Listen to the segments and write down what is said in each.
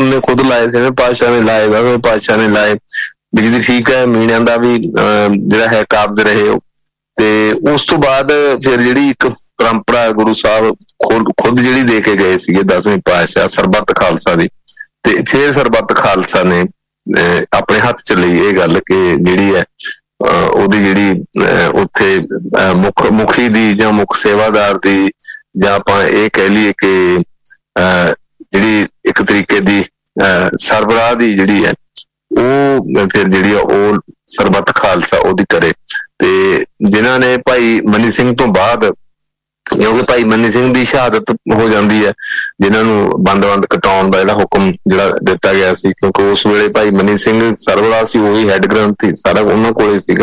ਉਹਨੇ ਖੁਦ ਲਾਏ, 7ਵੇਂ ਪਾਤਸ਼ਾਹ ਨੇ ਲਾਏ, 10ਵੇਂ ਪਾਤਸ਼ਾਹ ਨੇ ਲਾਏ। ਬਿਜਲੀ ਠੀਕ ਹੈ, ਮੀਣਿਆਂ ਦਾ ਵੀ ਜਿਹੜਾ ਹੈ ਕਾਬਜ਼ ਰਹੇ ਉਹ। ਤੇ ਉਸ ਤੋਂ ਬਾਅਦ ਫਿਰ ਜਿਹੜੀ ਇੱਕ ਪਰੰਪਰਾ ਗੁਰੂ ਸਾਹਿਬ ਖੁਦ ਜਿਹੜੀ ਦੇ ਕੇ ਗਏ ਸੀਗੇ 10ਵੇਂ ਪਾਤਸ਼ਾਹ, ਸਰਬੱਤ ਖਾਲਸਾ ਦੀ, ਤੇ ਫਿਰ ਸਰਬੱਤ ਖਾਲਸਾ ਨੇ ਆਪਣੇ ਹੱਥ ਚ ਲਈ ਇਹ ਗੱਲ ਕਿ ਜਿਹੜੀ ਹੈ ਉਹਦੀ ਜਿਹੜੀ ਉੱਥੇ ਮੁਖੀ ਦੀ ਜਾਂ ਮੁੱਖ ਸੇਵਾਦਾਰ ਦੀ, ਜਾਂ ਆਪਾਂ ਇਹ ਕਹਿ ਲਈਏ ਕਿ ਜਿਹੜੀ ਇੱਕ ਤਰੀਕੇ ਦੀ ਸਰਬਰਾਹ ਦੀ ਜਿਹੜੀ ਹੈ ਉਹ ਫਿਰ ਜਿਹੜੀ ਆ ਉਹ ਸਰਬੱਤ ਖਾਲਸਾ ਉਹਦੀ ਕਰੇ। ਤੇ ਜਿਨ੍ਹਾਂ ਨੇ ਭਾਈ ਮਨੀ ਸਿੰਘ ਤੋਂ ਬਾਅਦ, ਕਿਉਂਕਿ ਭਾਈ ਮਨੀ ਸਿੰਘ ਦੀ ਸ਼ਹਾਦਤ ਹੋ ਜਾਂਦੀ ਹੈ, ਜਿਨ੍ਹਾਂ ਨੂੰ ਬੰਦ ਕਟਾਉਣ ਦਾ ਜਿਹੜਾ ਹੁਕਮ ਜਿਹੜਾ ਦਿੱਤਾ ਗਿਆ ਸੀ, ਕਿਉਂਕਿ ਉਸ ਵੇਲੇ ਭਾਈ ਮਨੀ ਸਿੰਘ ਸਰਬਰਾਹ ਸੀ, ਉਹੀ ਹੈਡ ਗ੍ਰੰਥ ਸੀ, ਸਾਰਾ ਉਹਨਾਂ ਕੋਲੇ ਸੀਗਾ।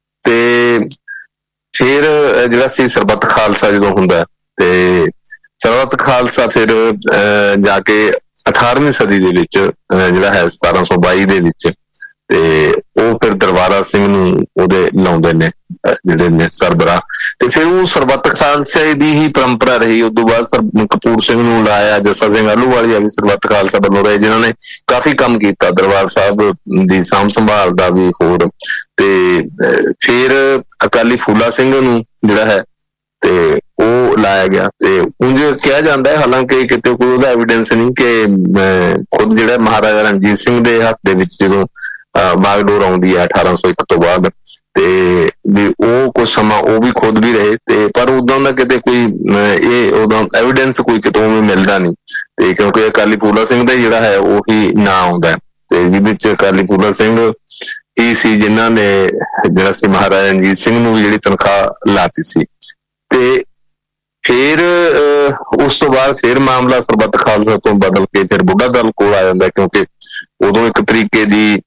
ਤੇ ਫਿਰ ਜਿਹੜਾ ਸੀ ਸਰਬੱਤ ਖਾਲਸਾ ਜਦੋਂ ਹੁੰਦਾ, ਤੇ ਸਰਬੱਤ ਖਾਲਸਾ ਫਿਰ ਜਾ ਕੇ 18ਵੀਂ ਸਦੀ ਦੇ ਵਿੱਚ ਜਿਹੜਾ ਹੈ 1722 ਦੇ ਵਿੱਚ, ਤੇ ਉਹ ਫਿਰ ਦਰਬਾਰਾ ਸਿੰਘ ਨੂੰ ਉਹਦੇ ਲਾਉਂਦੇ ਨੇ ਜਿਹੜੇ ਨੇ ਸਰਬਰਾਹ। ਤੇ ਫਿਰ ਉਹ ਸਰਬੱਤ ਖਾਲਸਾ ਦੀ ਹੀ ਪਰੰਪਰਾ ਰਹੀ। ਉਦੋਂ ਬਾਅਦ ਕਪੂਰ ਸਿੰਘ ਨੂੰ ਲਾਇਆ, ਜੱਸਾ ਸਿੰਘ ਆਹਲੂਵਾਲੀਆ ਵੀ ਸਰਬੱਤ ਖਾਲਸਾ ਵੱਲੋਂ ਰਹੇ, ਜਿਨ੍ਹਾਂ ਨੇ ਕਾਫੀ ਕੰਮ ਕੀਤਾ ਦਰਬਾਰ ਸਾਹਿਬ ਦੀ ਸਾਂਭ ਸੰਭਾਲ ਦਾ ਵੀ ਹੋਰ। ਤੇ ਫਿਰ ਅਕਾਲੀ ਫੂਲਾ ਸਿੰਘ ਨੂੰ ਜਿਹੜਾ ਹੈ ਤੇ ਉਹ ਲਾਇਆ ਗਿਆ। ਤੇ ਉਂਝ ਕਿਹਾ ਜਾਂਦਾ ਹੈ, ਹਾਲਾਂਕਿ ਕਿਤੇ ਕੋਈ ਉਹਦਾ ਐਵੀਡੈਂਸ ਨਹੀਂ, ਕਿ ਖੁਦ ਜਿਹੜਾ ਮਹਾਰਾਜਾ ਰਣਜੀਤ ਸਿੰਘ ਦੇ ਹੱਥ ਦੇ ਵਿੱਚ ਜਦੋਂ ਬਾਗਡੋਰ ਆਉਂਦੀ ਹੈ 1801 ਤੋਂ ਬਾਅਦ, ਤੇ ਵੀ ਉਹ ਕੁਝ ਸਮਾਂ ਉਹ ਵੀ ਖੁਦ ਵੀ ਰਹੇ, ਤੇ ਪਰ ਉਦੋਂ ਦਾ ਕਿਤੇ ਕੋਈ ਇਹ ਉਦੋਂ ਐਵੀਡੈਂਸ ਕੋਈ ਕਿਤੋਂ ਵੀ ਮਿਲਦਾ ਨਹੀਂ। ਤੇ ਕਿਉਂਕਿ ਅਕਾਲੀ ਫੂਲਾ ਸਿੰਘ ਦਾ ਜਿਹੜਾ ਹੈ ਉਹੀ ਨਾਂ ਆਉਂਦਾ, ਤੇ ਜਿਹਦੇ ਚ ਅਕਾਲੀ ਫੂਲਾ ਸਿੰਘ ਹੀ ਸੀ ਜਿਨ੍ਹਾਂ ਨੇ ਜਿਹੜਾ ਸੀ ਮਹਾਰਾਜਾ ਰਣਜੀਤ ਸਿੰਘ ਨੂੰ ਜਿਹੜੀ ਤਨਖਾਹ ਲਾਤੀ ਸੀ। ਤੇ ਫਿਰ ਉਸ ਤੋਂ ਬਾਅਦ ਫਿਰ ਮਾਮਲਾ ਸਰਬੱਤ ਖਾਲਸਾ ਤੋਂ ਬਦਲ ਕੇ ਫਿਰ ਬੁੱਢਾ ਦਲ ਕੋਲ ਆ ਜਾਂਦਾ, ਕਿਉਂਕਿ ਉਦੋਂ ਇੱਕ ਤਰੀਕੇ ਦੀ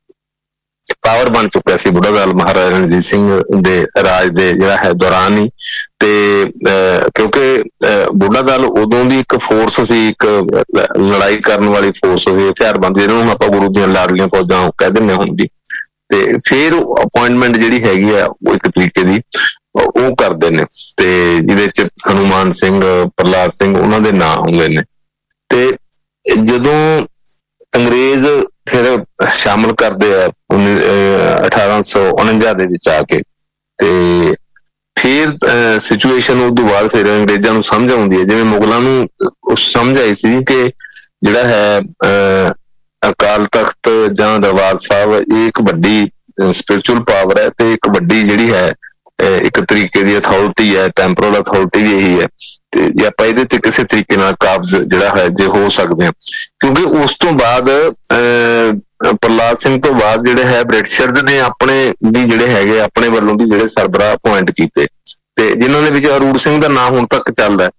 ਪਾਵਰ ਬਣ ਚੁੱਕਿਆ ਸੀ ਬੁੱਢਾ ਦਲ ਮਹਾਰਾਜਾ ਰਣਜੀਤ ਸਿੰਘ ਦੇ ਰਾਜ ਦੇ ਜਿਹੜਾ ਹੈ ਦੌਰਾਨ ਹੀ। ਤੇ ਕਿਉਂਕਿ ਬੁੱਢਾ ਦਲ ਉਦੋਂ ਦੀ ਇੱਕ ਫੋਰਸ ਸੀ, ਇੱਕ ਲੜਾਈ ਕਰਨ ਵਾਲੀ ਫੋਰਸ ਸੀ, ਹਥਿਆਰਬੰਦ, ਜਿਹਨੂੰ ਹੁਣ ਆਪਾਂ ਗੁਰੂ ਦੀਆਂ ਲਾਡਲੀਆਂ ਫੌਜਾਂ ਕਹਿ ਦਿੰਦੇ ਹੁਣ ਦੀ। ਤੇ ਫਿਰ ਅਪੁਆਇੰਟਮੈਂਟ ਜਿਹੜੀ ਹੈਗੀ ਆ ਉਹ ਇੱਕ ਤਰੀਕੇ ਦੀ ਉਹ ਕਰਦੇ ਨੇ, ਤੇ ਜਿਹਦੇ ਚ ਹਨੂਮਾਨ ਸਿੰਘ, ਪ੍ਰਹਲਾਦ ਸਿੰਘ ਉਹਨਾਂ ਦੇ ਨਾਂ ਆਉਂਦੇ ਨੇ। ਤੇ ਜਦੋਂ ਅੰਗਰੇਜ਼ ਫਿਰ ਸ਼ਾਮਲ ਕਰਦੇ ਆ 1849 ਦੇ ਵਿੱਚ ਆ ਕੇ, ਤੇ ਫਿਰ ਸਿਚੁਏਸ਼ਨ ਉਦੋਂ ਬਾਅਦ ਫਿਰ ਅੰਗਰੇਜ਼ਾਂ ਨੂੰ ਸਮਝ ਆਉਂਦੀ ਹੈ, ਜਿਵੇਂ ਮੁਗਲਾਂ ਨੂੰ ਸਮਝ ਆਈ ਸੀ ਕਿ ਜਿਹੜਾ ਹੈ ਅਕਾਲ ਤਖਤ ਜਾਂ ਦਰਬਾਰ ਸਾਹਿਬ ਇਹ ਇੱਕ ਵੱਡੀ ਸਪਿਰਿਚੁਅਲ ਪਾਵਰ ਹੈ, ਤੇ ਇੱਕ ਵੱਡੀ ਜਿਹੜੀ ਹੈ ਇੱਕ ਤਰੀਕੇ ਦੀ ਅਥਾਰਟੀ ਹੈ, ਟੈਂਪੋਰਲ ਅਥਾਰਟੀ ਵੀ ਇਹੀ ਹੈ। ਤੇ ਜੇ ਆਪਾਂ ਇਹਦੇ ਤੇ ਕਿਸੇ ਤਰੀਕੇ ਨਾਲ ਕਾਬਜ਼ ਜਿਹੜਾ ਹੈ ਜੇ ਹੋ ਸਕਦੇ ਹਾਂ, ਕਿਉਂਕਿ ਉਸ ਤੋਂ ਬਾਅਦ ਪ੍ਰਹਲਾਦ ਸਿੰਘ ਤੋਂ ਬਾਅਦ ਜਿਹੜੇ ਹੈ ਬ੍ਰਿਟਿਸ਼ਰਜ਼ ਨੇ ਆਪਣੇ ਵੀ ਜਿਹੜੇ ਹੈਗੇ ਆਪਣੇ ਵੱਲੋਂ ਵੀ ਜਿਹੜੇ ਸਰਬਰਾਹ ਅਪੁਆਇੰਟ ਕੀਤੇ, ਤੇ ਜਿਨ੍ਹਾਂ ਦੇ ਵਿੱਚ ਅਰੂੜ ਸਿੰਘ ਦਾ ਨਾਂ ਹੁਣ ਤੱਕ ਚੱਲਦਾ,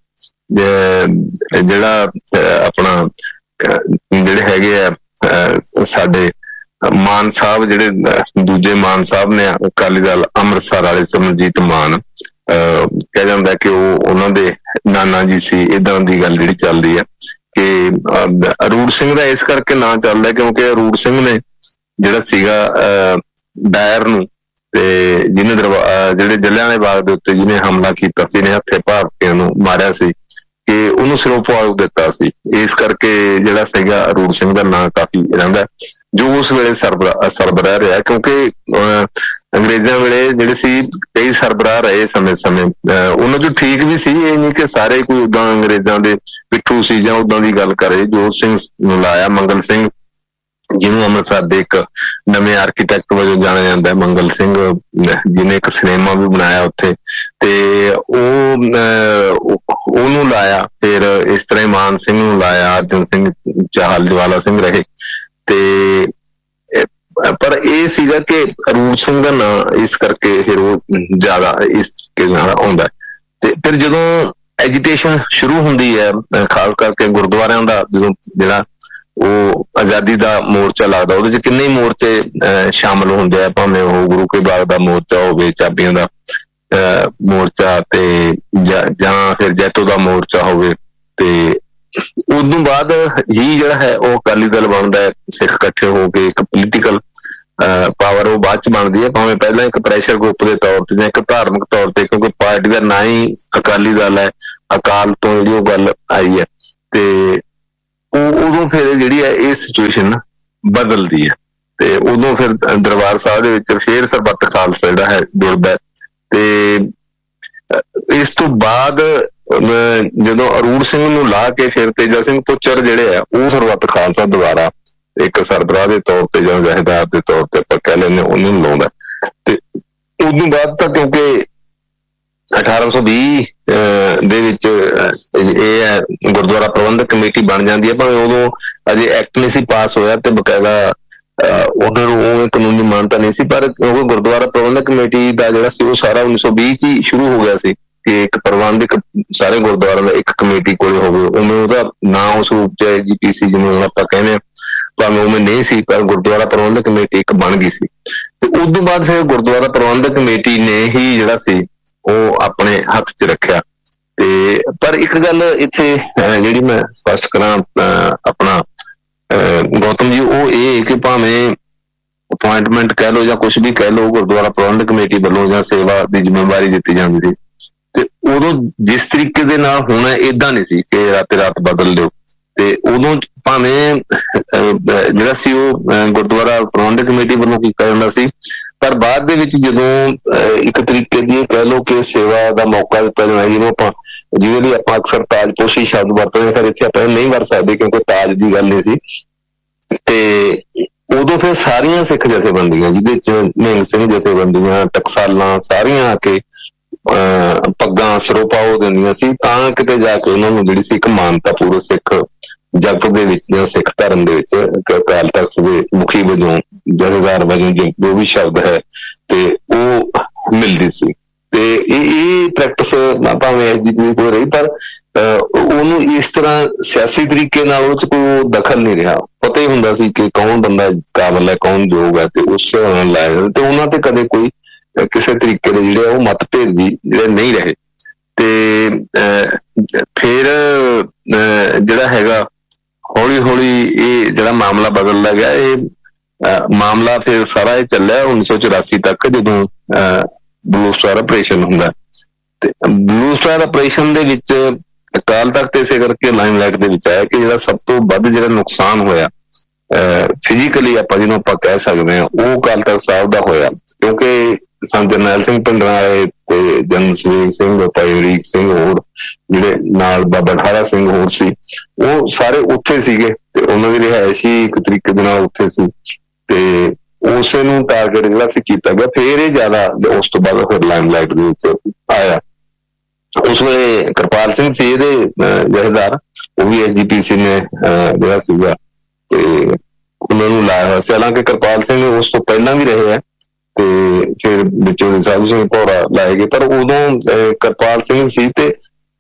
ਜਿਹੜਾ ਆਪਣਾ ਜਿਹੜੇ ਹੈਗੇ ਆ ਸਾਡੇ ਮਾਨ ਸਾਹਿਬ, ਜਿਹੜੇ ਦੂਜੇ ਮਾਨ ਸਾਹਿਬ ਨੇ ਅਕਾਲੀ ਦਲ ਅੰਮ੍ਰਿਤਸਰ ਵਾਲੇ ਸਿਮਰਜੀਤ ਮਾਨ, ਕਿਹਾ ਜਾਂਦਾ ਕਿ ਉਹ ਉਹਨਾਂ ਦੇ ਨਾਨਾ ਜੀ ਸੀ। ਏਦਾਂ ਦੀ ਗੱਲ ਜਿਹੜੀ ਚੱਲਦੀ ਹੈ ਕਿ ਅਰੂੜ ਸਿੰਘ ਦਾ ਇਸ ਕਰਕੇ ਨਾਂ ਚੱਲਦਾ ਕਿਉਂਕਿ ਅਰੂੜ ਸਿੰਘ ਨੇ ਜਿਹੜਾ ਸੀਗਾ ਡਾਇਰ ਨੂੰ, ਤੇ ਜਿਹਨੇ ਜਿਹੜੇ ਜਲਿਆਂਵਾਲੇ ਬਾਗ ਦੇ ਉੱਤੇ ਜਿਹਨੇ ਹਮਲਾ ਕੀਤਾ ਸੀ, ਨੇ ਹੱਥੇ ਭਾਰਤੀਆਂ ਨੂੰ ਮਾਰਿਆ ਸੀ, ਕਿ ਉਹਨੂੰ ਸਿਰੋਂ ਪਵਾ ਦਿੱਤਾ ਸੀ। ਇਸ ਕਰਕੇ ਜਿਹੜਾ ਸੀਗਾ ਅਰੂੜ ਸਿੰਘ ਦਾ ਨਾਂ ਕਾਫੀ ਰਹਿੰਦਾ, ਜੋ ਉਸ ਵੇਲੇ ਸਰਬਰਾਹ ਰਿਹਾ, ਕਿਉਂਕਿ ਅੰਗਰੇਜ਼ਾਂ ਵੇਲੇ ਜਿਹੜੇ ਸੀ ਕਈ ਸਰਬਰਾਹ ਰਹੇ ਸਮੇਂ ਉਹਨਾਂ ਚੋਂ ਠੀਕ ਵੀ ਸੀ। ਇਹ ਨਹੀਂ ਕਿ ਸਾਰੇ ਕੋਈ ਓਦਾਂ ਅੰਗਰੇਜ਼ਾਂ ਦੇ ਪਿੱਠੂ ਸੀ ਜਾਂ ਓਦਾਂ ਦੀ ਗੱਲ ਕਰੇ। ਜੋਤ ਸਿੰਘ ਨੂੰ ਲਾਇਆ, ਮੰਗਲ ਸਿੰਘ ਜਿਹਨੂੰ ਅੰਮ੍ਰਿਤਸਰ ਦੇ ਇੱਕ ਨਵੇਂ ਆਰਕੀਟੈਕਟ ਵਜੋਂ ਜਾਣਿਆ ਜਾਂਦਾ, ਮੰਗਲ ਸਿੰਘ, ਜਿਹਨੇ ਇੱਕ ਸਿਨੇਮਾ ਵੀ ਬਣਾਇਆ ਉੱਥੇ, ਤੇ ਉਹਨੂੰ ਲਾਇਆ। ਫਿਰ ਇਸ ਤਰ੍ਹਾਂ ਮਾਨ ਸਿੰਘ ਨੂੰ ਲਾਇਆ, ਅਰਜਨ ਸਿੰਘ, ਚਾਹਲ, ਜਵਾਲਾ ਸਿੰਘ ਰਹੇ। ਤੇ ਪਰ ਇਹ ਸੀਗਾ ਕਿ ਅਰੂੜ ਸਿੰਘ ਦਾ ਨਾਂ ਇਸ ਕਰਕੇ ਫਿਰ ਉਹ ਜ਼ਿਆਦਾ ਇਸ ਤਰੀਕੇ ਨਾਲ ਆਉਂਦਾ। ਤੇ ਫਿਰ ਜਦੋਂ ਐਜੀਟੇਸ਼ਨ ਸ਼ੁਰੂ ਹੁੰਦੀ ਹੈ, ਖਾਸ ਕਰਕੇ ਗੁਰਦੁਆਰਿਆਂ ਦਾ, ਜਦੋਂ ਜਿਹੜਾ ਉਹ ਆਜ਼ਾਦੀ ਦਾ ਮੋਰਚਾ ਲੱਗਦਾ, ਉਹਦੇ ਚ ਕਿੰਨੇ ਹੀ ਮੋਰਚੇ ਸ਼ਾਮਲ ਹੁੰਦੇ ਆ, ਭਾਵੇਂ ਉਹ ਗੁਰੂ ਕੇ ਬਾਗ ਦਾ ਮੋਰਚਾ ਹੋਵੇ, ਚਾਬੀਆਂ ਦਾ ਮੋਰਚਾ, ਤੇ ਜਾਂ ਫਿਰ ਜੈਤੋ ਦਾ ਮੋਰਚਾ ਹੋਵੇ। ਤੇ ਉਦੋਂ ਬਾਅਦ ਹੀ ਜਿਹੜਾ ਹੈ ਉਹ ਅਕਾਲੀ ਦਲ ਬਣਦਾ ਹੈ। ਸਿੱਖ ਇਕੱਠੇ ਹੋ ਕੇ ਇੱਕ ਪੋਲੀਟੀਕਲ ਪਾਵਰ ਉਹ ਬਾਅਦ ਚ ਬਣਦੀ ਹੈ, ਭਾਵੇਂ ਪਹਿਲਾਂ ਇੱਕ ਪ੍ਰੈਸ਼ਰ ਗਰੁੱਪ ਦੇ ਤੌਰ ਤੇ ਜਾਂ ਇੱਕ ਧਾਰਮਿਕ ਤੌਰ ਤੇ, ਕਿਉਂਕਿ ਪਾਰਟੀ ਦਾ ਨਾਂ ਹੀ ਅਕਾਲੀ ਦਲ ਹੈ, ਅਕਾਲ ਤੋਂ ਜਿਹੜੀ ਉਹ ਗੱਲ ਆਈ ਹੈ। ਤੇ ਉਦੋਂ ਫਿਰ ਜਿਹੜੀ ਹੈ ਇਹ ਸਿਚੁਏਸ਼ਨ ਬਦਲਦੀ ਹੈ ਤੇ ਉਦੋਂ ਫਿਰ ਦਰਬਾਰ ਸਾਹਿਬ ਦੇ ਵਿੱਚ ਫਿਰ ਸਰਬੱਤ ਖਾਲਸਾ ਜਿਹੜਾ ਹੈ ਜੁੜਦਾ। ਤੇ ਇਸ ਤੋਂ ਬਾਅਦ ਜਦੋਂ ਅਰੂੜ ਸਿੰਘ ਨੂੰ ਲਾ ਕੇ ਫਿਰ ਤੇਜਾ ਸਿੰਘ ਪੁੱਚਰ ਜਿਹੜੇ ਆ ਉਹ ਸਰਬੱਤ ਖਾਲਸਾ ਦੁਬਾਰਾ ਇੱਕ ਸਰਬਰਾਹ ਦੇ ਤੌਰ ਤੇ ਜਾਂ ਜਥੇਦਾਰ ਦੇ ਤੌਰ ਤੇ ਆਪਾਂ ਕਹਿ ਲੈਂਦੇ ਉਹਨੂੰ ਲਾਉਂਦਾ। ਤੇ ਉਦੋਂ ਬਾਅਦ ਤਾਂ ਕਿਉਂਕਿ 1820 ਦੇ ਵਿੱਚ ਇਹ ਹੈ ਗੁਰਦੁਆਰਾ ਪ੍ਰਬੰਧਕ ਕਮੇਟੀ ਬਣ ਜਾਂਦੀ ਹੈ, ਭਾਵੇਂ ਉਦੋਂ ਅਜੇ ਐਕਟ ਨਹੀਂ ਸੀ ਪਾਸ ਹੋਇਆ ਤੇ ਬਕਾਇਦਾ ਉਹਨਾਂ ਨੂੰ ਉਹ ਕਾਨੂੰਨੀ ਮਾਨਤਾ ਨਹੀਂ ਸੀ, ਪਰ ਉਹ ਗੁਰਦੁਆਰਾ ਪ੍ਰਬੰਧਕ ਕਮੇਟੀ ਦਾ ਜਿਹੜਾ ਸੀ ਉਹ ਸਾਰਾ 1920 ਚ ਹੀ ਸ਼ੁਰੂ ਹੋ ਗਿਆ ਸੀ ਕਿ ਇੱਕ ਪ੍ਰਬੰਧਕ ਸਾਰੇ ਗੁਰਦੁਆਰਿਆਂ ਦਾ ਇੱਕ ਕਮੇਟੀ ਕੋਲੇ ਹੋਵੇ। ਉਵੇਂ ਉਹਦਾ ਨਾਂ ਉਸ ਰੂਪ ਚ GPC ਜਿਹਨੂੰ ਹੁਣ ਆਪਾਂ ਕਹਿੰਦੇ ਹਾਂ, ਭਾਵੇਂ ਉਵੇਂ ਨਹੀਂ ਸੀ ਪਰ ਗੁਰਦੁਆਰਾ ਪ੍ਰਬੰਧਕ ਕਮੇਟੀ ਇੱਕ ਬਣ ਗਈ ਸੀ। ਤੇ ਉਸ ਤੋਂ ਬਾਅਦ ਫਿਰ ਗੁਰਦੁਆਰਾ ਪ੍ਰਬੰਧਕ ਕਮੇਟੀ ਨੇ ਹੀ ਜਿਹੜਾ ਸੀ ਉਹ ਆਪਣੇ ਹੱਥ 'ਚ ਰੱਖਿਆ। ਤੇ ਪਰ ਇੱਕ ਗੱਲ ਇੱਥੇ ਜਿਹੜੀ ਮੈਂ ਸਪਸ਼ਟ ਕਰਾਂ ਆਪਣਾ ਗੌਤਮ ਜੀ, ਉਹ ਇਹ ਕਿ ਭਾਵੇਂ ਅਪੁਆਇੰਟਮੈਂਟ ਕਹਿ ਲਓ ਜਾਂ ਕੁਛ ਵੀ ਕਹਿ ਲਓ ਗੁਰਦੁਆਰਾ ਪ੍ਰਬੰਧਕ ਕਮੇਟੀ ਵੱਲੋਂ ਜਾਂ ਸੇਵਾ ਦੀ ਜ਼ਿੰਮੇਵਾਰੀ ਦਿੱਤੀ ਜਾਂਦੀ ਸੀ, ਤੇ ਉਦੋਂ ਜਿਸ ਤਰੀਕੇ ਦੇ ਨਾਲ ਹੋਣਾ ਏਦਾਂ ਨਹੀਂ ਸੀ ਕਿ ਰਾਤੇ ਰਾਤ ਬਦਲ ਲਿਓ। ਤੇ ਉਦੋਂ ਭਾਵੇਂ ਜਿਹੜਾ ਸੀ ਉਹ ਗੁਰਦੁਆਰਾ ਪ੍ਰਬੰਧਕ ਕਮੇਟੀ ਵੱਲੋਂ ਕੀਤਾ ਜਾਂਦਾ ਸੀ, ਪਰ ਬਾਅਦ ਦੇ ਵਿੱਚ ਜਦੋਂ ਇੱਕ ਤਰੀਕੇ ਦੀ ਕਹਿ ਲਓ ਕਿ ਸੇਵਾ ਦਾ ਮੌਕਾ ਦਿੱਤਾ ਜਾਂਦਾ, ਜਿਹਨੂੰ ਆਪਾਂ ਜਿਹਦੇ ਲਈ ਆਪਾਂ ਅਕਸਰ ਤਾਜਪੋਸ਼ੀ ਸ਼ਬਦ ਵਰਤਦੇ, ਫਿਰ ਇੱਥੇ ਆਪਾਂ ਨਹੀਂ ਵਰਤ ਸਕਦੇ ਕਿਉਂਕਿ ਤਾਜ ਦੀ ਗੱਲ ਨਹੀਂ ਸੀ। ਤੇ ਉਦੋਂ ਫਿਰ ਸਾਰੀਆਂ ਸਿੱਖ ਜਥੇਬੰਦੀਆਂ ਜਿਹਦੇ ਚ ਨਿਹੰਗ ਸਿੰਘ ਜਥੇਬੰਦੀਆਂ, ਟਕਸਾਲਾਂ ਸਾਰੀਆਂ ਆ ਕੇ ਪੱਗਾਂ ਸਰੋਪਾਓ ਦਿੰਦੀਆਂ ਸੀ, ਤਾਂ ਕਿਤੇ ਜਾ ਕੇ ਉਹਨਾਂ ਨੂੰ ਜਿਹੜੀ ਸੀ ਇੱਕ ਮਾਨਤਾ ਪੂਰੇ ਸਿੱਖ ਜਗਤ ਦੇ ਵਿੱਚ ਜਾਂ ਸਿੱਖ ਧਰਮ ਦੇ ਵਿੱਚ ਅਕਾਲ ਤਖ਼ਤ ਦੇ ਮੁਖੀ ਵਜੋਂ ਜਥੇਦਾਰ ਵਜੋਂ ਜੋ ਵੀ ਸ਼ਬਦ ਹੈ ਤੇ ਉਹ ਮਿਲਦੀ ਸੀ। ਤੇ ਇਹ ਪ੍ਰੈਕਟਿਸ ਭਾਵੇਂ SGPC ਕੋਲ ਰਹੀ, ਪਰ ਉਹਨੂੰ ਇਸ ਤਰ੍ਹਾਂ ਸਿਆਸੀ ਤਰੀਕੇ ਨਾਲ ਉਹ 'ਚ ਕੋਈ ਦਖਲ ਨਹੀਂ ਰਿਹਾ। ਪਤਾ ਹੀ ਹੁੰਦਾ ਸੀ ਕਿ ਕੌਣ ਬੰਦਾ ਕਾਬਲ ਹੈ, ਕੌਣ ਯੋਗ ਹੈ, ਤੇ ਉਸ ਨਾਲ ਲਾਇਆ ਜਾਂਦਾ। ਤੇ ਉਹਨਾਂ ਤੇ ਕਦੇ ਕੋਈ ਕਿਸੇ ਤਰੀਕੇ ਦੇ ਜਿਹੜੇ ਉਹ ਮਤਭੇਦ ਵੀ ਜਿਹੜੇ ਨਹੀਂ ਰਹੇ। ਤੇ ਫਿਰ ਜਿਹੜਾ ਹੈਗਾ ਹੌਲੀ ਹੌਲੀ ਇਹ ਜਿਹੜਾ ਮਾਮਲਾ ਬਦਲਦਾ ਗਿਆ। ਇਹ ਮਾਮਲਾ ਫਿਰ ਸਾਰਾ ਇਹ ਚੱਲਿਆ 1984 ਤੱਕ, ਜਦੋਂ ਬਲੂ ਸਟਾਰ ਆਪਰੇਸ਼ਨ ਹੁੰਦਾ। ਤੇ ਬਲੂ ਸਟਾਰ ਆਪਰੇਸ਼ਨ ਦੇ ਵਿੱਚ ਅਕਾਲ ਤਖ਼ਤ ਇਸੇ ਕਰਕੇ ਲਾਈਮਲਾਈਟ ਦੇ ਵਿੱਚ ਆਇਆ ਕਿ ਜਿਹੜਾ ਸਭ ਤੋਂ ਵੱਧ ਜਿਹੜਾ ਨੁਕਸਾਨ ਹੋਇਆ ਫਿਜ਼ੀਕਲੀ ਆਪਾਂ ਜਿਹਨੂੰ ਆਪਾਂ ਕਹਿ ਸਕਦੇ ਹਾਂ, ਉਹ ਅਕਾਲ ਤਖ਼ਤ ਸਾਹਿਬ ਦਾ ਹੋਇਆ, ਕਿਉਂਕਿ ਸੰਤ ਜਰਨੈਲ ਸਿੰਘ ਭਿੰਡਰਾਂ ਤੇ ਜਨ ਸਵੇਗ ਸਿੰਘ, ਭਾਈ ਅਮਰੀਕ ਸਿੰਘ, ਹੋਰ ਜਿਹੜੇ ਨਾਲ ਬਾਬਾ ਠਾਰਾ ਸਿੰਘ ਹੋਰ ਸੀ, ਉਹ ਸਾਰੇ ਉੱਥੇ ਸੀਗੇ ਤੇ ਉਹਨਾਂ ਦੀ ਰਿਹਾਇਸ਼ ਹੀ ਇੱਕ ਤਰੀਕੇ ਦੇ ਨਾਲ ਉੱਥੇ ਸੀ। ਤੇ ਉਸੇ ਨੂੰ ਟਾਰਗੇਟ ਜਿਹੜਾ ਸੀ ਕੀਤਾ ਗਿਆ। ਫਿਰ ਇਹ ਜ਼ਿਆਦਾ ਉਸ ਤੋਂ ਬਾਅਦ ਫਿਰ ਲਾਈਮਲਾਈਟ ਦੇ ਵਿੱਚ ਆਇਆ। ਉਸ ਵੇਲੇ ਕਿਰਪਾਲ ਸਿੰਘ ਸੀ ਇਹਦੇ ਜਥੇਦਾਰ, ਉਹ ਵੀ SGPC ਨੇ ਜਿਹੜਾ ਸੀਗਾ ਤੇ ਉਹਨਾਂ ਨੂੰ ਲਾਇਆ ਹੋਇਆ ਸੀ। ਹਾਲਾਂਕਿ ਕਿਰਪਾਲ ਸਿੰਘ ਉਸ ਤੋਂ ਪਹਿਲਾਂ ਵੀ ਰਹੇ ਆ ਤੇ ਫਿਰ ਵਿੱਚੋਂ ਸਾਧੂ ਸਿੰਘ ਭੌਰਾ ਲਾਏ ਗਏ, ਪਰ ਉਦੋਂ ਕਿਰਪਾਲ ਸਿੰਘ ਸੀ। ਤੇ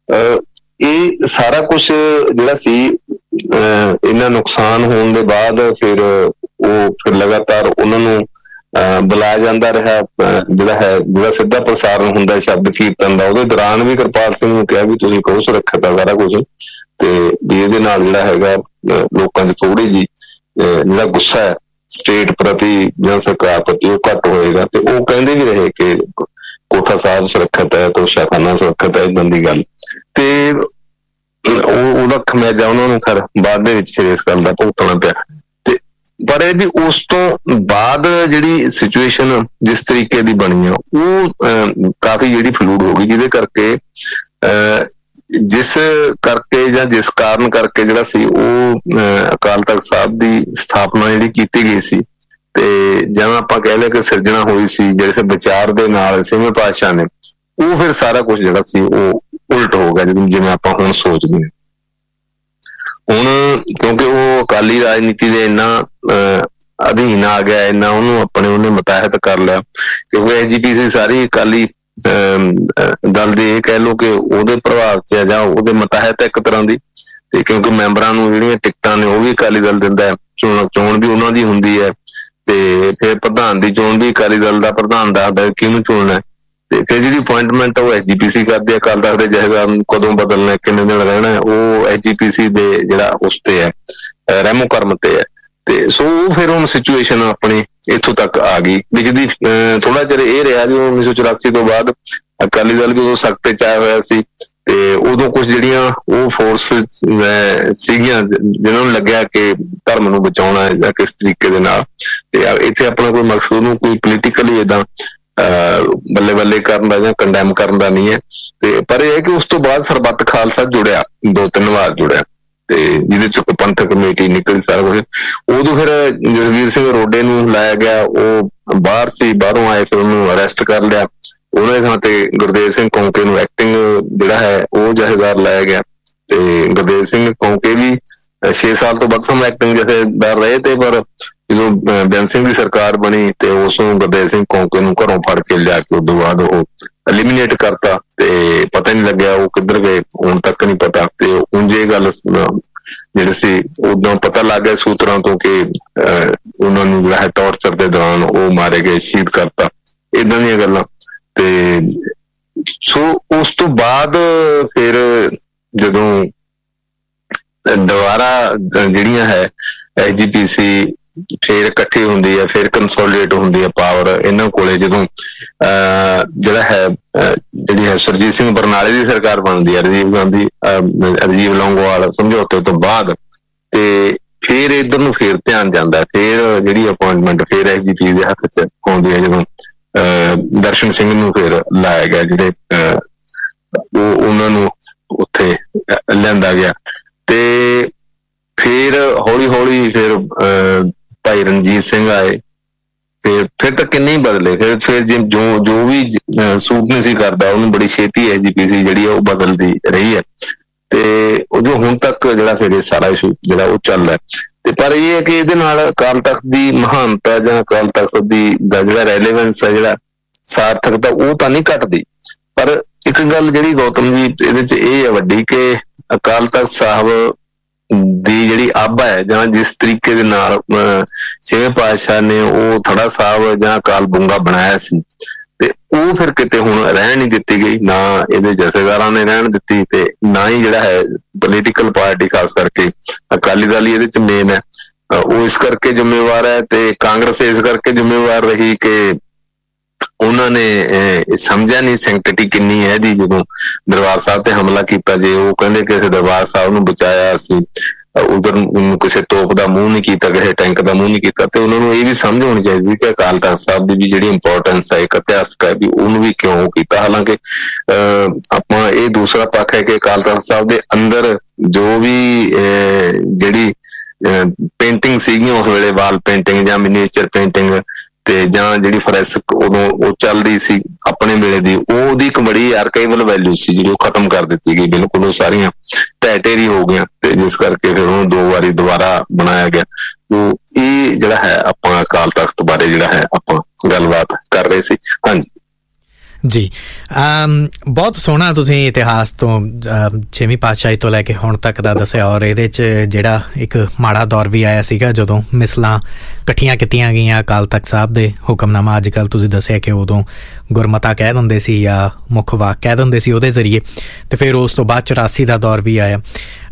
ਇਹ ਸਾਰਾ ਕੁਛ ਜਿਹੜਾ ਸੀ ਇੰਨਾ ਨੁਕਸਾਨ ਹੋਣ ਦੇ ਬਾਅਦ ਫਿਰ ਲਗਾਤਾਰ ਉਹਨਾਂ ਨੂੰ ਬੁਲਾਇਆ ਜਾਂਦਾ ਰਿਹਾ। ਜਿਹੜਾ ਸਿੱਧਾ ਪ੍ਰਸਾਰਣ ਹੁੰਦਾ ਸ਼ਬਦ ਕੀਰਤਨ ਦਾ, ਉਹਦੇ ਦੌਰਾਨ ਵੀ ਕਿਰਪਾਲ ਸਿੰਘ ਨੂੰ ਕਿਹਾ ਵੀ ਤੁਸੀਂ ਕਹੋ ਸੁਰੱਖਿਅਤ ਆ ਸਾਰਾ ਕੁਛ, ਤੇ ਵੀ ਇਹਦੇ ਨਾਲ ਜਿਹੜਾ ਹੈਗਾ ਲੋਕਾਂ 'ਚ ਥੋੜੀ ਜਿਹੀ ਜਿਹੜਾ ਗੁੱਸਾ ਹੈ ਸਟੇਟ ਪ੍ਰਤੀ ਜਾਂ ਸਰਕਾਰ ਪ੍ਰਤੀ ਉਹ ਘੱਟ ਹੋਏਗਾ। ਤੇ ਉਹ ਕਹਿੰਦੇ ਵੀ ਰਹੇ ਕਿ ਕੋਠਾ ਸਾਹਿਬ ਸੁਰੱਖਿਅਤ ਹੈ, ਤੋਸ਼ਾਖਾਨਾ ਸੁਰੱਖਿਅਤ ਹੈ, ਏਦਾਂ ਦੀ ਗੱਲ। ਤੇ ਉਹਦਾ ਖਮਿਆਜਾ ਉਹਨਾਂ ਨੂੰ ਫਿਰ ਬਾਅਦ ਦੇ ਵਿੱਚ ਫਿਰ ਇਸ ਗੱਲ ਦਾ ਭੁਗਤਣਾ ਪਿਆ। ਤੇ ਪਰ ਇਹ ਵੀ ਉਸ ਤੋਂ ਬਾਅਦ ਜਿਹੜੀ ਸਿਚੁਏਸ਼ਨ ਜਿਸ ਤਰੀਕੇ ਦੀ ਬਣੀ ਆ ਉਹ ਕਾਫੀ ਜਿਹੜੀ ਫਲੂਡ ਹੋ ਗਈ, ਜਿਹਦੇ ਕਰਕੇ ਜਿਸ ਕਰਕੇ ਜਾਂ ਜਿਸ ਕਾਰਨ ਕਰਕੇ ਜਿਹੜਾ ਸੀ ਉਹ ਅਕਾਲ ਤਖ਼ਤ ਸਾਹਿਬ ਦੀ ਸਥਾਪਨਾ ਜਿਹੜੀ ਕੀਤੀ ਗਈ ਸੀ, ਤੇ ਜਿਵੇਂ ਆਪਾਂ ਕਹਿ ਲਿਆ ਕਿ ਸਿਰਜਣਾ ਹੋਈ ਸੀ ਜਿਹੜੇ ਵਿਚਾਰ ਦੇ ਨਾਲ ਛੇਵੇਂ ਪਾਤਸ਼ਾਹ ਨੇ, ਉਹ ਫਿਰ ਸਾਰਾ ਕੁਛ ਜਿਹੜਾ ਸੀ ਉਹ ਉਲਟ ਹੋ ਗਿਆ ਜਿਵੇਂ ਆਪਾਂ ਹੁਣ ਸੋਚਦੇ ਹਾਂ। ਹੁਣ ਕਿਉਂਕਿ ਉਹ ਅਕਾਲੀ ਰਾਜਨੀਤੀ ਦੇ ਇੰਨਾ ਅਧੀਨ ਆ ਗਿਆ, ਇੰਨਾ ਉਹਨੇ ਮੁਤਾਹਿਤ ਕਰ ਲਿਆ, ਕਿਉਂਕਿ SGPC ਸਾਰੀ ਅਕਾਲੀ ਦਲ ਦੇ ਇਹ ਕਹਿ ਲਓ ਕਿ ਉਹਦੇ ਪ੍ਰਭਾਵ 'ਚ ਜਾਂ ਉਹਦੇ ਮੁਤਾਹਿਤ ਇੱਕ ਤਰ੍ਹਾਂ ਦੀ। ਤੇ ਕਿਉਂਕਿ ਮੈਂਬਰਾਂ ਨੂੰ ਜਿਹੜੀਆਂ ਟਿਕਟਾਂ ਨੇ ਉਹ ਵੀ ਅਕਾਲੀ ਦਲ ਦਿੰਦਾ ਹੈ, ਚੋਣ ਵੀ ਉਹਨਾਂ ਦੀ ਹੁੰਦੀ ਹੈ, ਤੇ ਫਿਰ ਪ੍ਰਧਾਨ ਦੀ ਚੋਣ ਵੀ ਅਕਾਲੀ ਦਲ ਦਾ ਪ੍ਰਧਾਨ ਦੱਸਦਾ ਕਿਹਨੂੰ ਚੁਣਨਾ। ਤੇ ਫਿਰ ਜਿਹੜੀ ਅਪੁਆਇੰਟਮੈਂਟ ਉਹ SGPC ਕਰਦੇ ਆ, ਅਕਾਲ ਤਖ਼ਤ ਦੇ ਜਥੇਦਾਰ ਨੂੰ ਕਦੋਂ ਬਦਲਣਾ, ਕਿੰਨੇ ਦਿਨ ਰਹਿਣਾ, ਉਹ SGPC ਦੇ ਜਿਹੜਾ ਉਸ ਤੇ ਹੈ, ਰਹਿਮੋ ਕਰਮ ਤੇ ਹੈ। ਤੇ ਸੋ ਉਹ ਫਿਰ ਹੁਣ ਸਿਚੁਏਸ਼ਨ ਆਪਣੀ ਇੱਥੋਂ ਤੱਕ ਆ ਗਈ। ਜਿਹਦੀ ਥੋੜਾ ਚਿਰ ਇਹ ਰਿਹਾ ਵੀ 1984 ਤੋਂ ਬਾਅਦ ਅਕਾਲੀ ਦਲ ਵੀ ਉਦੋਂ ਸਖਤ ਚ ਆਇਆ ਹੋਇਆ ਸੀ, ਤੇ ਉਦੋਂ ਕੁਝ ਜਿਹੜੀਆਂ ਉਹ ਫੋਰਸ ਸੀਗੀਆਂ ਜਿਨ੍ਹਾਂ ਨੂੰ ਲੱਗਿਆ ਕਿ ਧਰਮ ਨੂੰ ਬਚਾਉਣਾ ਹੈ ਜਾਂ ਕਿਸ ਤਰੀਕੇ ਦੇ ਨਾਲ, ਤੇ ਇੱਥੇ ਆਪਣਾ ਕੋਈ ਮਕਸਦ ਨੂੰ ਕੋਈ ਪੋਲੀਟੀਕਲੀ ਏਦਾਂ ਬੱਲੇ ਬੱਲੇ ਕਰਨ ਦਾ ਜਾਂ ਕੰਡੈਮ ਕਰਨ ਦਾ ਨਹੀਂ ਹੈ। ਤੇ ਪਰ ਇਹ ਹੈ ਕਿ ਉਸ ਤੋਂ ਬਾਅਦ ਸਰਬੱਤ ਖਾਲਸਾ ਜੁੜਿਆ, 2-3 ਵਾਰ ਜੁੜਿਆ, ਤੇ ਜਿਹਦੇ ਚ ਪੰਥਕ ਕਮੇਟੀ ਨਿਕਲੀ, ਸਾਰਾ ਕੁਛ। ਉਦੋਂ ਫਿਰ ਜਸਵੀਰ ਸਿੰਘ ਰੋਡੇ ਨੂੰ ਲਾਇਆ ਗਿਆ, ਉਹ ਬਾਹਰ ਸੀ, ਬਾਹਰੋਂ ਆਏ, ਫਿਰ ਉਹਨੂੰ ਅਰੈਸਟ ਕਰ ਲਿਆ। ਉਹਨਾਂ ਦੀ ਥਾਂ ਤੇ ਗੁਰਦੇਵ ਸਿੰਘ ਕੌਂਕੇ ਨੂੰ ਐਕਟਿੰਗ ਜਿਹੜਾ ਹੈ ਉਹ ਜਥੇਦਾਰ ਲਾਇਆ ਗਿਆ, ਤੇ ਗੁਰਦੇਵ ਸਿੰਘ ਕੌਂਕੇ ਵੀ 6 ਸਾਲ ਤੋਂ ਵੱਧ ਸਮਾਂ ਐਕਟਿੰਗ ਜਥੇਦਾਰ ਰਹੇ। ਤੇ ਪਰ ਜਦੋਂ ਬੇਅੰਤ ਸਿੰਘ ਦੀ ਸਰਕਾਰ ਬਣੀ ਤੇ ਉਸ ਨੂੰ ਗੁਰਦੇਵ ਸਿੰਘ ਕੌਂਕੇ ਨੂੰ ਘਰੋਂ ਫੜ ਕੇ ਲਿਆ ਕੇ ਉਦੋਂ ਬਾਅਦ ਉਹ ਐਲੀਮੀਨੇਟ ਕਰਤਾ, ਤੇ ਪਤਾ ਨਹੀਂ ਲੱਗਿਆ ਉਹ ਕਿੱਧਰ ਗਏ, ਹੁਣ ਤੱਕ ਨਹੀਂ ਪਤਾ। ਤੇ ਉਂਝ ਇਹ ਗੱਲ ਜਿਹੜੇ ਸੀ ਉਦੋਂ ਪਤਾ ਲੱਗ ਗਿਆ ਸੂਤਰਾਂ ਤੋਂ ਕਿ ਉਹਨਾਂ ਨੂੰ ਜਿਹੜਾ ਹੈ ਟੌਰਚਰ ਦੇ ਦੌਰਾਨ ਉਹ ਮਾਰੇ ਗਏ, ਸ਼ਹੀਦ ਕਰਤਾ, ਏਦਾਂ ਦੀਆਂ ਗੱਲਾਂ। ਤੇ ਸੋ ਉਸ ਤੋਂ ਬਾਅਦ ਫਿਰ ਜਦੋਂ ਦੁਬਾਰਾ ਜਿਹੜੀਆਂ ਹੈ SGPC ਫਿਰ ਇਕੱਠੀ ਹੁੰਦੀ ਹੈ, ਫਿਰ ਕੰਸੋਲੀਡੇਟ ਹੁੰਦੀ ਹੈ ਪਾਵਰ ਇਹਨਾਂ ਕੋਲੇ, ਜਦੋਂ ਜਿਹੜਾ ਹੈ ਜਿਹੜੀ ਹੈ ਸੁਰਜੀਤ ਸਿੰਘ ਬਰਨਾਲੇ ਦੀ ਸਰਕਾਰ ਬਣਦੀ ਹੈ, ਰਾਜੀਵ ਲੌਂਗੋਵਾਲ ਸਮਝੌਤੇ ਤੋਂ ਬਾਅਦ, ਤੇ ਫਿਰ ਇੱਧਰ ਨੂੰ ਫਿਰ ਧਿਆਨ ਜਾਂਦਾ, ਫਿਰ ਜਿਹੜੀ ਅਪੁਆਇੰਟਮੈਂਟ ਫਿਰ SGPC ਦੇ ਹੱਥ ਚ ਆਉਂਦੀ ਹੈ, ਜਦੋਂ ਦਰਸ਼ਨ ਸਿੰਘ ਨੂੰ ਫਿਰ ਲਾਇਆ ਗਿਆ, ਜਿਹੜੇ ਉਹਨਾਂ ਨੂੰ ਉੱਥੇ ਲਿਆਂਦਾ ਗਿਆ। ਤੇ ਫਿਰ ਹੌਲੀ ਹੌਲੀ ਫਿਰ ਭਾਈ ਰਣਜੀਤ ਸਿੰਘ ਆਏ, ਫਿਰ ਤਾਂ ਕਿੰਨੇ ਹੀ ਬਦਲੇ, ਫਿਰ ਜੋ ਵੀ ਸੂਟ ਨਹੀਂ ਸੀ ਕਰਦਾ ਉਹਨੂੰ ਬੜੀ ਛੇਤੀ SGPC ਜਿਹੜੀ ਹੈ ਉਹ ਬਦਲਦੀ ਰਹੀ ਹੈ, ਤੇ ਉਹ ਜੋ ਹੁਣ ਤੱਕ ਜਿਹੜਾ ਫਿਰ ਇਹ ਸਾਰਾ ਇਸ਼ੂ ਜਿਹੜਾ ਉਹ ਚੱਲ ਰਿਹਾ। ਤੇ ਪਰ ਇਹ ਹੈ ਕਿ ਇਹਦੇ ਨਾਲ ਅਕਾਲ ਤਖ਼ਤ ਦੀ ਮਹਾਨਤਾ ਜਾਂ ਅਕਾਲ ਤਖ਼ਤ ਦਾ ਜਿਹੜਾ ਰੈਲੇਵੈਂਸ ਹੈ, ਜਿਹੜਾ ਸਾਰਥਕਤਾ, ਉਹ ਤਾਂ ਨਹੀਂ ਘਟਦੀ। ਪਰ ਇੱਕ ਗੱਲ ਜਿਹੜੀ ਗੌਤਮ ਜੀ ਇਹਦੇ ਚ ਇਹ ਹੈ ਵੱਡੀ, ਕਿ ਅਕਾਲ ਤਖ਼ਤ ਸਾਹਿਬ ਦੀ ਜਿਹੜੀ ਆਭਾ ਹੈ, ਜਾਂ ਜਿਸ ਤਰੀਕੇ ਦੇ ਨਾਲ 6ਵੇਂ ਪਾਤਸ਼ਾਹ ਨੇ ਉਹ ਥੜਾ ਸਾਹਿਬ ਜਾਂ ਅਕਾਲ ਬੁੰਗਾ ਬਣਾਇਆ ਸੀ, ਤੇ ਉਹ ਫਿਰ ਕਿਤੇ ਹੁਣ ਰਹਿਣ ਨਹੀਂ ਦਿੱਤੀ ਗਈ, ਨਾ ਇਹਦੇ ਜਥੇਦਾਰਾਂ ਨੇ ਰਹਿਣ ਦਿੱਤੀ, ਤੇ ਨਾ ਹੀ ਜਿਹੜਾ ਹੈ ਪੋਲੀਟੀਕਲ ਪਾਰਟੀ ਖਾਸ ਕਰਕੇ ਅਕਾਲੀ ਦਲ ਹੀ ਇਹਦੇ ਚ ਮੇਨ ਹੈ, ਉਹ ਇਸ ਕਰਕੇ ਜ਼ਿੰਮੇਵਾਰ ਹੈ। ਤੇ ਕਾਂਗਰਸ ਇਸ ਕਰਕੇ ਜ਼ਿੰਮੇਵਾਰ ਰਹੀ ਕਿ ਉਹਨਾਂ ਨੇ ਸਮਝਿਆ ਨਹੀਂ ਸੈਂਕਟਿਟੀ ਕਿੰਨੀ ਹੈ ਜੀ। ਜਦੋਂ ਦਰਬਾਰ ਸਾਹਿਬ ਤੇ ਹਮਲਾ ਕੀਤਾ, ਜੇ ਉਹ ਕਹਿੰਦੇ ਕਿ ਅਸੀਂ ਦਰਬਾਰ ਸਾਹਿਬ ਨੂੰ ਬਚਾਇਆ, ਅਸੀਂ ਉਧਰ ਕਿਸੇ ਤੋਪ ਦਾ ਮੂੰਹ ਨਹੀਂ ਕੀਤਾ, ਕਿਸੇ ਟੈਂਕ ਦਾ ਮੂੰਹ ਨਹੀਂ ਕੀਤਾ, ਤੇ ਉਹਨਾਂ ਨੂੰ ਇਹ ਵੀ ਸਮਝ ਹੋਣੀ ਚਾਹੀਦੀ ਕਿ ਅਕਾਲ ਤਖ਼ਤ ਸਾਹਿਬ ਦੀ ਵੀ ਜਿਹੜੀ ਇੰਪੋਰਟੈਂਸ ਹੈ, ਇੱਕ ਇਤਿਹਾਸਕ ਹੈ, ਵੀ ਉਹਨੂੰ ਵੀ ਕਿਉਂ ਕੀਤਾ। ਹਾਲਾਂਕਿ ਆਪਾਂ ਇਹ ਦੂਸਰਾ ਪੱਖ ਹੈ ਕਿ ਅਕਾਲ ਤਖ਼ਤ ਸਾਹਿਬ ਦੇ ਅੰਦਰ ਜੋ ਵੀ ਜਿਹੜੀ ਪੇਂਟਿੰਗ ਸੀਗੀਆਂ ਉਸ ਵੇਲੇ, ਵਾਲ ਪੇਂਟਿੰਗ ਜਾਂ ਮਿਨੀਏਚਰ ਪੇਂਟਿੰਗ, ਤੇ ਜਾਂ ਜਿਹੜੀ ਫਰੈਸਕ ਉਦੋਂ ਉਹ ਚੱਲਦੀ ਸੀ ਆਪਣੇ ਵੇਲੇ ਦੀ, ਉਹਦੀ ਇੱਕ ਬੜੀ ਆਰਕਾਈਵਲ ਵੈਲਿਊ ਸੀ ਜਿਹੜੀ ਉਹ ਖਤਮ ਕਰ ਦਿੱਤੀ ਗਈ, ਬਿਲਕੁਲ ਉਹ ਸਾਰੀਆਂ ਢਹਿ ਢੇਰੀ ਹੋ ਗਈਆਂ, ਤੇ ਜਿਸ ਕਰਕੇ ਫਿਰ ਉਹਨੂੰ 2 ਵਾਰੀ ਦੁਬਾਰਾ ਬਣਾਇਆ ਗਿਆ। ਇਹ ਜਿਹੜਾ ਹੈ ਆਪਾਂ ਅਕਾਲ ਤਖ਼ਤ ਬਾਰੇ ਜਿਹੜਾ ਹੈ ਆਪਾਂ ਗੱਲਬਾਤ ਕਰ ਰਹੇ ਸੀ। ਹਾਂਜੀ ਜੀ, ਬਹੁਤ ਸੋਹਣਾ ਤੁਸੀਂ ਇਤਿਹਾਸ ਤੋਂ 6ਵੀਂ ਪਾਤਸ਼ਾਹੀ ਤੋਂ ਲੈ ਕੇ ਹੁਣ ਤੱਕ ਦਾ ਦੱਸਿਆ, ਔਰ ਇਹਦੇ 'ਚ ਜਿਹੜਾ ਇੱਕ ਮਾੜਾ ਦੌਰ ਵੀ ਆਇਆ ਸੀਗਾ ਜਦੋਂ ਮਿਸਲਾਂ ਇਕੱਠੀਆਂ ਕੀਤੀਆਂ ਗਈਆਂ ਅਕਾਲ ਤਖ਼ਤ ਸਾਹਿਬ ਦੇ ਹੁਕਮਨਾਮਾ, ਅੱਜ ਕੱਲ੍ਹ ਤੁਸੀਂ ਦੱਸਿਆ ਕਿ ਉਦੋਂ ਗੁਰਮਤਾ ਕਹਿ ਦਿੰਦੇ ਸੀ ਜਾਂ ਮੁੱਖ ਵਾਕ ਕਹਿ ਦਿੰਦੇ ਸੀ ਉਹਦੇ ਜ਼ਰੀਏ, ਤੇ ਫਿਰ ਉਸ ਤੋਂ ਬਾਅਦ 84 ਦਾ ਦੌਰ ਵੀ ਆਇਆ।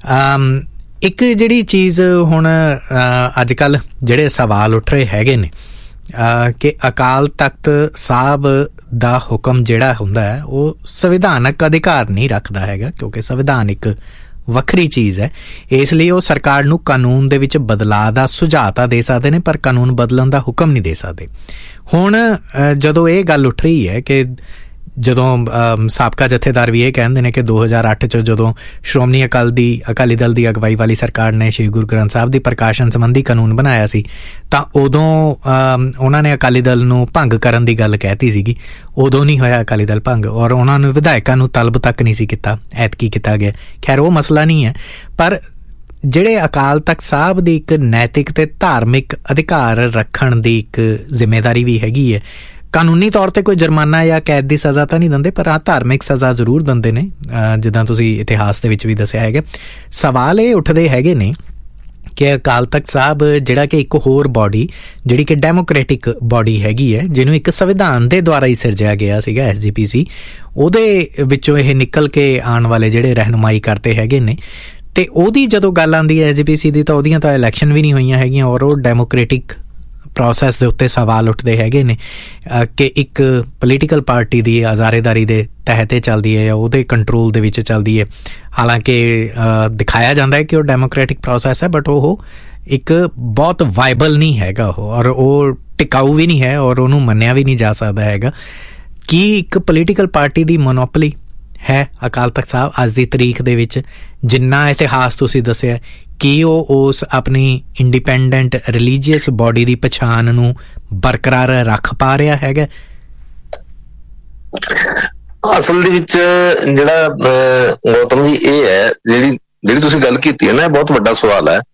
ਇੱਕ ਜਿਹੜੀ ਚੀਜ਼ ਹੁਣ ਅੱਜ ਕੱਲ੍ਹ ਜਿਹੜੇ ਸਵਾਲ ਉੱਠ ਰਹੇ ਹੈਗੇ ਨੇ ਕਿ ਅਕਾਲ ਤਖ਼ਤ ਸਾਹਿਬ ਦਾ ਹੁਕਮ ਜਿਹੜਾ ਹੁੰਦਾ ਹੈ ਉਹ ਸੰਵਿਧਾਨਕ ਅਧਿਕਾਰ ਨਹੀਂ ਰੱਖਦਾ ਹੈਗਾ, ਕਿਉਂਕਿ ਸੰਵਿਧਾਨ ਇੱਕ ਵੱਖਰੀ ਚੀਜ਼ ਹੈ। ਇਸ ਲਈ ਉਹ ਸਰਕਾਰ ਨੂੰ ਕਾਨੂੰਨ ਦੇ ਵਿੱਚ ਬਦਲਾਅ ਦਾ ਸੁਝਾਅ ਤਾਂ ਦੇ ਸਕਦੇ ਨੇ, ਪਰ ਕਾਨੂੰਨ ਬਦਲਣ ਦਾ ਹੁਕਮ ਨਹੀਂ ਦੇ ਸਕਦੇ। ਹੁਣ ਜਦੋਂ ਇਹ ਗੱਲ ਉੱਠ ਰਹੀ ਹੈ ਕਿ ਜਦੋਂ ਸਾਬਕਾ ਜਥੇਦਾਰ ਵੀ ਇਹ ਕਹਿੰਦੇ ਨੇ ਕਿ 2008 'ਚ ਜਦੋਂ ਸ਼੍ਰੋਮਣੀ ਅਕਾਲੀ ਦਲ ਦੀ ਅਗਵਾਈ ਵਾਲੀ ਸਰਕਾਰ ਨੇ ਸ਼੍ਰੀ ਗੁਰੂ ਗ੍ਰੰਥ ਸਾਹਿਬ ਦੀ ਪ੍ਰਕਾਸ਼ਨ ਸੰਬੰਧੀ ਕਾਨੂੰਨ ਬਣਾਇਆ ਸੀ, ਤਾਂ ਉਦੋਂ ਉਹਨਾਂ ਨੇ ਅਕਾਲੀ ਦਲ ਨੂੰ ਭੰਗ ਕਰਨ ਦੀ ਗੱਲ ਕਹਿਤੀ ਸੀਗੀ। ਉਦੋਂ ਨਹੀਂ ਹੋਇਆ ਅਕਾਲੀ ਦਲ ਭੰਗ, ਔਰ ਉਹਨਾਂ ਨੂੰ ਵਿਧਾਇਕਾਂ ਨੂੰ ਤਲਬ ਤੱਕ ਨਹੀਂ ਸੀ ਕੀਤਾ, ਐਤਕੀ ਕੀਤਾ ਗਿਆ। ਖੈਰ ਉਹ ਮਸਲਾ ਨਹੀਂ ਹੈ, ਪਰ ਜਿਹੜੇ ਅਕਾਲ ਤਖ਼ਤ ਸਾਹਿਬ ਦੀ ਇੱਕ ਨੈਤਿਕ ਤੇ ਧਾਰਮਿਕ ਅਧਿਕਾਰ ਰੱਖਣ ਦੀ ਇੱਕ ਜ਼ਿੰਮੇਵਾਰੀ ਵੀ ਹੈਗੀ ਹੈ। ਕਾਨੂੰਨੀ ਤੌਰ ਤੇ ਕੋਈ ਜੁਰਮਾਨਾ ਜਾਂ ਕੈਦ ਦੀ ਸਜ਼ਾ ਤਾਂ ਨਹੀਂ ਦਿੰਦੇ, ਪਰ ਹਾਂ ਧਾਰਮਿਕ ਸਜ਼ਾ ਜ਼ਰੂਰ ਦਿੰਦੇ ਨੇ, ਜਿੱਦਾਂ ਤੁਸੀਂ ਇਤਿਹਾਸ ਦੇ ਵਿੱਚ ਵੀ ਦੱਸਿਆ ਹੈਗਾ। ਸਵਾਲ ਇਹ ਉੱਠਦੇ ਹੈਗੇ ਨੇ ਕਿ ਅਕਾਲ ਤਖ਼ਤ ਸਾਹਿਬ ਜਿਹੜਾ ਕਿ ਇੱਕ ਹੋਰ ਬੋਡੀ, ਜਿਹੜੀ ਕਿ ਡੈਮੋਕ੍ਰੈਟਿਕ ਬੋਡੀ ਹੈਗੀ ਹੈ, ਜਿਹਨੂੰ ਇੱਕ ਸੰਵਿਧਾਨ ਦੇ ਦੁਆਰਾ ਹੀ ਸਿਰਜਿਆ ਗਿਆ ਸੀਗਾ SGPC, ਉਹਦੇ ਵਿੱਚੋਂ ਇਹ ਨਿਕਲ ਕੇ ਆਉਣ ਵਾਲੇ ਜਿਹੜੇ ਰਹਿਨੁਮਾਈ ਕਰਦੇ ਹੈਗੇ ਨੇ, ਤੇ ਉਹਦੀ ਜਦੋਂ ਗੱਲ ਆਉਂਦੀ ਹੈ SGPC ਦੀ, ਤਾਂ ਉਹਦੀਆਂ ਤਾਂ ਇਲੈਕਸ਼ਨ ਵੀ ਨਹੀਂ ਹੋਈਆਂ ਹੈਗੀਆਂ, ਔਰ ਉਹ ਡੈਮੋਕ੍ਰੈਟਿਕ ਪ੍ਰੋਸੈਸ ਦੇ ਉੱਤੇ ਸਵਾਲ ਉੱਠਦੇ ਹੈਗੇ ਨੇ ਕਿ ਇੱਕ ਪੋਲੀਟੀਕਲ ਪਾਰਟੀ ਦੀ ਆਜ਼ਾਰੇਦਾਰੀ ਦੇ ਤਹਿਤ ਇਹ ਚੱਲਦੀ ਹੈ ਜਾਂ ਉਹਦੇ ਕੰਟਰੋਲ ਦੇ ਵਿੱਚ ਚੱਲਦੀ ਹੈ। ਹਾਲਾਂਕਿ ਦਿਖਾਇਆ ਜਾਂਦਾ ਹੈ ਕਿ ਉਹ ਡੈਮੋਕ੍ਰੈਟਿਕ ਪ੍ਰੋਸੈਸ ਹੈ, ਬਟ ਉਹ ਇੱਕ ਬਹੁਤ ਵਾਇਬਲ ਨਹੀਂ ਹੈਗਾ ਉਹ, ਔਰ ਉਹ ਟਿਕਾਊ ਵੀ ਨਹੀਂ ਹੈ, ਔਰ ਉਹਨੂੰ ਮੰਨਿਆ ਵੀ ਨਹੀਂ ਜਾ ਸਕਦਾ ਹੈਗਾ। ਕੀ ਇੱਕ ਪੋਲੀਟੀਕਲ ਪਾਰਟੀ ਦੀ ਮੋਨੋਪੋਲੀ ਹੈ ਅਕਾਲ ਤਖਤ ਸਾਹਿਬ ਅੱਜ ਦੀ ਤਰੀਕ ਦੇ ਵਿੱਚ? ਜਿੰਨਾ ਇਤਿਹਾਸ ਤੁਸੀਂ ਦੱਸਿਆ, ਕੀ ਉਹ ਉਸ ਆਪਣੀ ਇੰਡੀਪੈਂਡੈਂਟ ਰਿਲੀਜੀਅਸ ਬੋਡੀ ਦੀ ਪਛਾਣ ਨੂੰ ਬਰਕਰਾਰ ਰੱਖ ਪਾ ਰਿਹਾ ਹੈਗਾ? ਅਸਲ ਦੇ ਵਿੱਚ ਜਿਹੜਾ ਗੌਤਮ ਜੀ ਇਹ ਹੈ, ਜਿਹੜੀ ਤੁਸੀਂ ਗੱਲ ਕੀਤੀ ਹੈ ਨਾ, ਇਹ ਬਹੁਤ ਵੱਡਾ ਸਵਾਲ ਹੈ।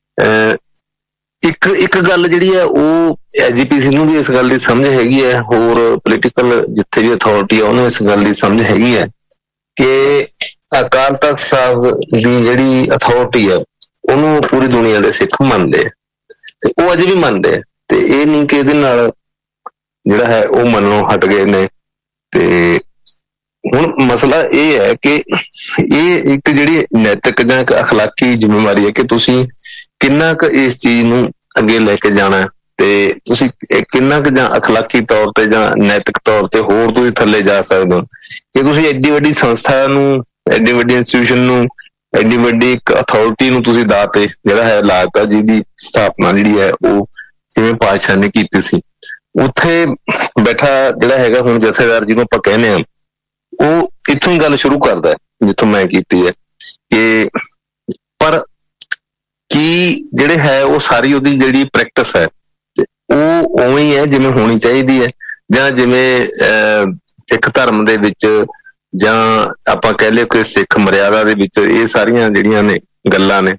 ਇੱਕ ਗੱਲ ਜਿਹੜੀ ਹੈ ਉਹ ਐਸਜੀਪੀਸੀ ਨੂੰ ਵੀ ਇਸ ਗੱਲ ਦੀ ਸਮਝ ਹੈਗੀ ਹੈ, ਹੋਰ ਪੋਲੀਟੀਕਲ ਜਿੱਥੇ ਵੀ ਅਥਾਰਟੀ ਹੈ ਉਹਨੂੰ ਇਸ ਗੱਲ ਦੀ ਸਮਝ ਹੈਗੀ ਹੈ ਕਿ ਅਕਾਲ ਤਖਤ ਸਾਹਿਬ ਦੀ ਜਿਹੜੀ ਅਥਾਰਟੀ ਹੈ ਉਹਨੂੰ ਪੂਰੀ ਦੁਨੀਆ ਦੇ ਸਿੱਖ ਮੰਨਦੇ ਆ, ਤੇ ਉਹ ਅਜੇ ਵੀ ਮੰਨਦੇ ਆ, ਤੇ ਇਹ ਨਹੀਂ ਕਿ ਇਹਦੇ ਨਾਲ ਜਿਹੜਾ ਹੈ ਉਹ ਮੰਨਣੋਂ ਹਟ ਗਏ ਨੇ। ਤੇ ਹੁਣ ਮਸਲਾ ਇਹ ਹੈ ਕਿ ਇਹ ਇੱਕ ਜਿਹੜੀ ਨੈਤਿਕ ਜਾਂ ਇੱਕ ਅਖਲਾਕੀ ਜ਼ਿੰਮੇਵਾਰੀ ਹੈ ਕਿ ਤੁਸੀਂ ਕਿੰਨਾ ਕੁ ਇਸ ਚੀਜ਼ ਨੂੰ ਅੱਗੇ ਲੈ ਕੇ ਜਾਣਾ, ਤੇ ਤੁਸੀਂ ਕਿੰਨਾ ਕੁ ਜਾਂ ਅਖਲਾਕੀ ਤੌਰ ਤੇ ਜਾਂ ਨੈਤਿਕ ਤੌਰ ਤੇ ਹੋਰ ਤੁਸੀਂ ਥੱਲੇ ਜਾ ਸਕਦੇ ਹੋ। ਕਿ ਤੁਸੀਂ ਐਡੀ ਵੱਡੀ ਸੰਸਥਾ ਨੂੰ, ਐਡੀ ਵੱਡੀ ਇੰਸਟੀਟਿਊਸ਼ਨ ਨੂੰ, ਐਡੀ ਵੱਡੀ ਇੱਕ ਅਥਾਰਟੀ ਨੂੰ ਤੁਸੀਂ ਦਾਅ ਤੇ ਜਿਹੜਾ ਹੈ ਲਾਤਾ, ਜਿਹਦੀ ਸਥਾਪਨਾ ਜਿਹੜੀ ਹੈ ਉਹ ਜਿਵੇਂ ਪਾਤਸ਼ਾਹ ਨੇ ਕੀਤੀ ਸੀ। ਉੱਥੇ ਬੈਠਾ ਜਿਹੜਾ ਹੈਗਾ ਹੁਣ ਜਥੇਦਾਰ ਜਿਹਨੂੰ ਆਪਾਂ ਕਹਿੰਦੇ ਹਾਂ, ਉਹ ਇੱਥੋਂ ਹੀ ਗੱਲ ਸ਼ੁਰੂ ਕਰਦਾ ਹੈ ਜਿੱਥੋਂ ਮੈਂ ਕੀਤੀ ਹੈ ਕਿ ਪਰ ਕੀ ਜਿਹੜੇ ਹੈ ਉਹ ਸਾਰੀ ਉਹਦੀ ਜਿਹੜੀ ਪ੍ਰੈਕਟਿਸ ਹੈ ਉਹ ਉਵੇਂ ਹੀ ਹੈ ਜਿਵੇਂ ਹੋਣੀ ਚਾਹੀਦੀ ਹੈ, ਜਾਂ ਜਿਵੇਂ ਸਿੱਖ ਧਰਮ ਦੇ ਵਿੱਚ ਜਾਂ ਆਪਾਂ ਕਹਿ ਲਈਏ ਕਿ ਸਿੱਖ ਮਰਿਆਦਾ ਦੇ ਵਿੱਚ ਇਹ ਸਾਰੀਆਂ ਜਿਹੜੀਆਂ ਨੇ ਗੱਲਾਂ ਨੇ,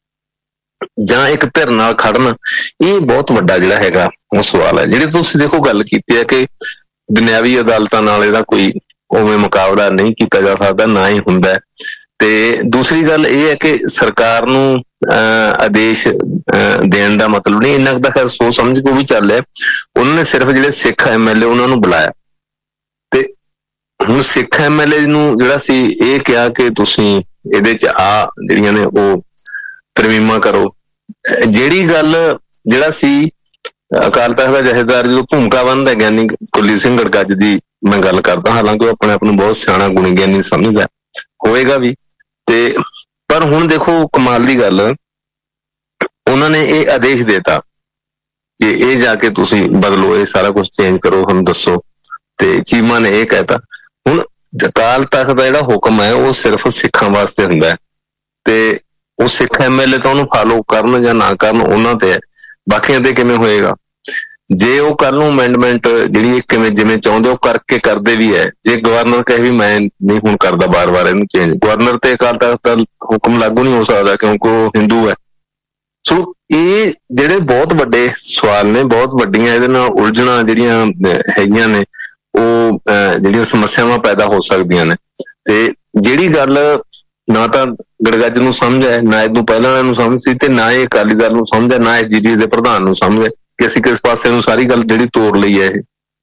ਜਾਂ ਇੱਕ ਧਿਰ ਨਾਲ ਖੜਨ, ਇਹ ਬਹੁਤ ਵੱਡਾ ਜਿਹੜਾ ਹੈਗਾ ਉਹ ਸਵਾਲ ਹੈ। ਜਿਹੜੇ ਤੁਸੀਂ ਦੇਖੋ ਗੱਲ ਕੀਤੀ ਹੈ ਕਿ ਦੁਨਿਆਵੀ ਅਦਾਲਤਾਂ ਨਾਲ ਇਹਦਾ ਕੋਈ ਉਵੇਂ ਮੁਕਾਬਲਾ ਨਹੀਂ ਕੀਤਾ ਜਾ ਸਕਦਾ, ਨਾ ਹੀ ਹੁੰਦਾ। ਤੇ ਦੂਸਰੀ ਗੱਲ ਇਹ ਹੈ ਕਿ ਸਰਕਾਰ ਨੂੰ ਆਦੇਸ਼ ਦੇਣ ਦਾ ਮਤਲਬ ਨਹੀਂ, ਇੰਨਾ ਕੁ ਤਾਂ ਖੈਰ ਸੋਚ ਸਮਝ ਕੇ ਉਹ ਵੀ ਚੱਲ ਰਿਹਾ। ਉਹਨਾਂ ਨੇ ਸਿਰਫ ਜਿਹੜੇ ਸਿੱਖ MLA ਉਹਨਾਂ ਨੂੰ ਬੁਲਾਇਆ, ਤੇ ਹੁਣ ਸਿੱਖ MLA ਨੂੰ ਜਿਹੜਾ ਸੀ ਇਹ ਕਿਹਾ ਕਿ ਤੁਸੀਂ ਇਹਦੇ ਚ ਆ ਜਿਹੜੀਆਂ ਨੇ ਉਹ ਤਰਮੀਮਾਂ ਕਰੋ। ਜਿਹੜੀ ਗੱਲ ਜਿਹੜਾ ਸੀ ਅਕਾਲ ਤਖਤ ਦਾ ਜਥੇਦਾਰ ਜਦੋਂ ਭੂਮਿਕਾ ਬੰਨਦਾ ਗਿਆਨੀ ਕੁਲਦੀਪ ਸਿੰਘ ਗੜਗੱਜ ਦੀ ਮੈਂ ਗੱਲ ਕਰਦਾ, ਹਾਲਾਂਕਿ ਉਹ ਆਪਣੇ ਆਪ ਨੂੰ ਬਹੁਤ ਸਿਆਣਾ ਗੁਣੀ ਗਿਆਨੀ ਸਮਝਦਾ ਹੋਏਗਾ ਵੀ, ਤੇ ਪਰ ਹੁਣ ਦੇਖੋ ਕਮਾਲ ਦੀ ਗੱਲ, ਉਹਨਾਂ ਨੇ ਇਹ ਆਦੇਸ਼ ਦੇਤਾ ਕਿ ਇਹ ਜਾ ਕੇ ਤੁਸੀਂ ਬਦਲੋ, ਇਹ ਸਾਰਾ ਕੁਛ ਚੇਂਜ ਕਰੋ, ਹੁਣ ਦੱਸੋ। ਤੇ ਚੀਮਾ ਨੇ ਇਹ ਕਹਿਤਾ। ਹੁਣ ਅਕਾਲ ਤਖਤ ਦਾ ਜਿਹੜਾ ਹੁਕਮ ਹੈ ਉਹ ਸਿਰਫ ਸਿੱਖਾਂ ਵਾਸਤੇ ਹੁੰਦਾ ਹੈ, ਤੇ ਉਹ ਸਿੱਖ MLA ਤਾਂ ਉਹਨੂੰ ਫਾਲੋ ਕਰਨ ਜਾਂ ਨਾ ਕਰਨ ਉਹਨਾਂ ਤੇ ਹੈ, ਬਾਕੀਆਂ ਤੇ ਕਿਵੇਂ ਹੋਏਗਾ? ਜੇ ਉਹ ਕੱਲ ਨੂੰ ਅਮੈਂਡਮੈਂਟ ਜਿਹੜੀ ਕਿਵੇਂ ਜਿਵੇਂ ਚਾਹੁੰਦੇ ਉਹ ਕਰਕੇ ਕਰਦੇ ਵੀ ਹੈ, ਜੇ ਗਵਰਨਰ ਕਹੇ ਵੀ ਮੈਂ ਨਹੀਂ ਹੁਣ ਕਰਦਾ ਬਾਰ-ਬਾਰ ਇਹਨੂੰ ਚੇਂਜ, ਗਵਰਨਰ ਤੇ ਅਕਾਲ ਤਖਤ ਦਾ ਹੁਕਮ ਲਾਗੂ ਨਹੀਂ ਹੋ ਸਕਦਾ ਕਿਉਂਕਿ ਉਹ ਹਿੰਦੂ ਹੈ। ਸੋ ਇਹ ਜਿਹੜੇ ਬਹੁਤ ਵੱਡੇ ਸਵਾਲ ਨੇ, ਬਹੁਤ ਵੱਡੀਆਂ ਇਹਦੇ ਨਾਲ ਉਲਝਣਾਂ ਜਿਹੜੀਆਂ ਹੈਗੀਆਂ ਨੇ, ਉਹ ਜਿਹੜੀਆਂ ਸਮੱਸਿਆਵਾਂ ਪੈਦਾ ਹੋ ਸਕਦੀਆਂ ਨੇ। ਤੇ ਜਿਹੜੀ ਗੱਲ ਨਾ ਤਾਂ ਗੜਗੱਜ ਨੂੰ ਸਮਝ ਹੈ, ਨਾ ਇਹਨੂੰ ਪਹਿਲਾਂ ਨੂੰ ਸਮਝ ਸੀ, ਤੇ ਨਾ ਇਹ ਅਕਾਲੀ ਦਲ ਨੂੰ ਸਮਝ ਹੈ, ਨਾ SGPC ਦੇ ਪ੍ਰਧਾਨ ਨੂੰ ਸਮਝ ਹੈ ਕਿ ਅਸੀਂ ਕਿਸ ਪਾਸੇ ਨੂੰ ਸਾਰੀ ਗੱਲ ਜਿਹੜੀ ਤੋੜ ਲਈ ਹੈ ਇਹ।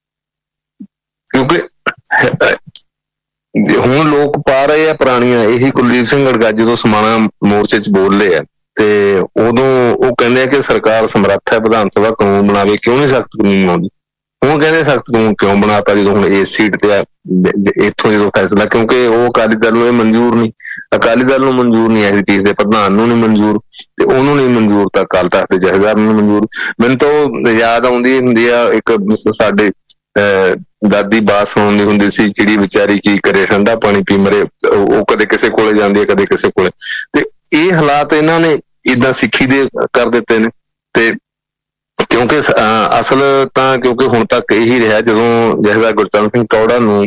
ਕਿਉਂਕਿ ਹੁਣ ਲੋਕ ਪਾ ਰਹੇ ਆ ਪੁਰਾਣੀਆਂ, ਇਹੀ ਕੁਲਦੀਪ ਸਿੰਘ ਗੜਗੱਜ ਜਦੋਂ ਸਮਾਣਾ ਮੋਰਚੇ 'ਚ ਬੋਲੇ ਆ, ਤੇ ਉਦੋਂ ਉਹ ਕਹਿੰਦੇ ਆ ਕਿ ਸਰਕਾਰ ਸਮਰੱਥ ਹੈ ਵਿਧਾਨ ਸਭਾ ਕਾਨੂੰਨ ਬਣਾਵੇ, ਕਿਉਂ ਨਹੀਂ ਸਖਤ ਕਾਨੂੰਨ ਬਣਾਉਂਦੀ? ਹੁਣ ਕਹਿੰਦੇ ਸਖਤ ਕਾਨੂੰਨ ਕਿਉਂ ਬਣਾਤਾ ਜਦੋਂ ਹੁਣ ਇਸ ਸੀਟ ਤੇ ਆ ਇੱਥੋਂ ਜਦੋਂ ਫੈਸਲਾ, ਕਿਉਂਕਿ ਉਹ ਅਕਾਲੀ ਦਲ ਨੂੰ ਇਹ ਮਨਜ਼ੂਰ ਨਹੀਂ, ਅਕਾਲੀ ਦਲ ਨੂੰ ਮਨਜ਼ੂਰ ਨਹੀਂ, SGPC ਦੇ ਪ੍ਰਧਾਨ ਨੂੰ ਨਹੀਂ ਮਨਜ਼ੂਰ, ਤੇ ਉਹਨੂੰ ਨਹੀਂ ਮਨਜ਼ੂਰ ਤਾਂ ਅਕਾਲ ਤਖਤ ਦੇ ਜਥੇਦਾਰ ਨੂੰ ਮਨਜ਼ੂਰ। ਮੈਨੂੰ ਤਾਂ ਯਾਦ ਆਉਂਦੀ ਹੁੰਦੀ ਆ ਇੱਕ ਸਾਡੇ ਦਾਦੀ ਬਾਤ ਸੁਣਾਉਂਦੀ ਹੁੰਦੀ ਸੀ, ਚਿੜੀ ਵਿਚਾਰੀ ਕੀ ਕਰੇ ਠੰਡਾ ਪਾਣੀ ਪੀ ਮਰੇ, ਉਹ ਕਦੇ ਕਿਸੇ ਕੋਲੇ ਜਾਂਦੀ ਹੈ ਕਦੇ ਕਿਸੇ ਕੋਲੇ। ਤੇ ਇਹ ਹਾਲਾਤ ਇਹਨਾਂ ਨੇ ਏਦਾਂ ਸਿੱਖੀ ਦੇ ਕਰ ਦਿੱਤੇ ਨੇ। ਤੇ ਕਿਉਂਕਿ ਅਸਲ ਤਾਂ ਕਿਉਂਕਿ ਹੁਣ ਤੱਕ ਇਹੀ ਰਿਹਾ, ਜਦੋਂ ਜਥੇਦਾਰ ਗੁਰਚਰਨ ਸਿੰਘ ਟੌਹੜਾ ਨੂੰ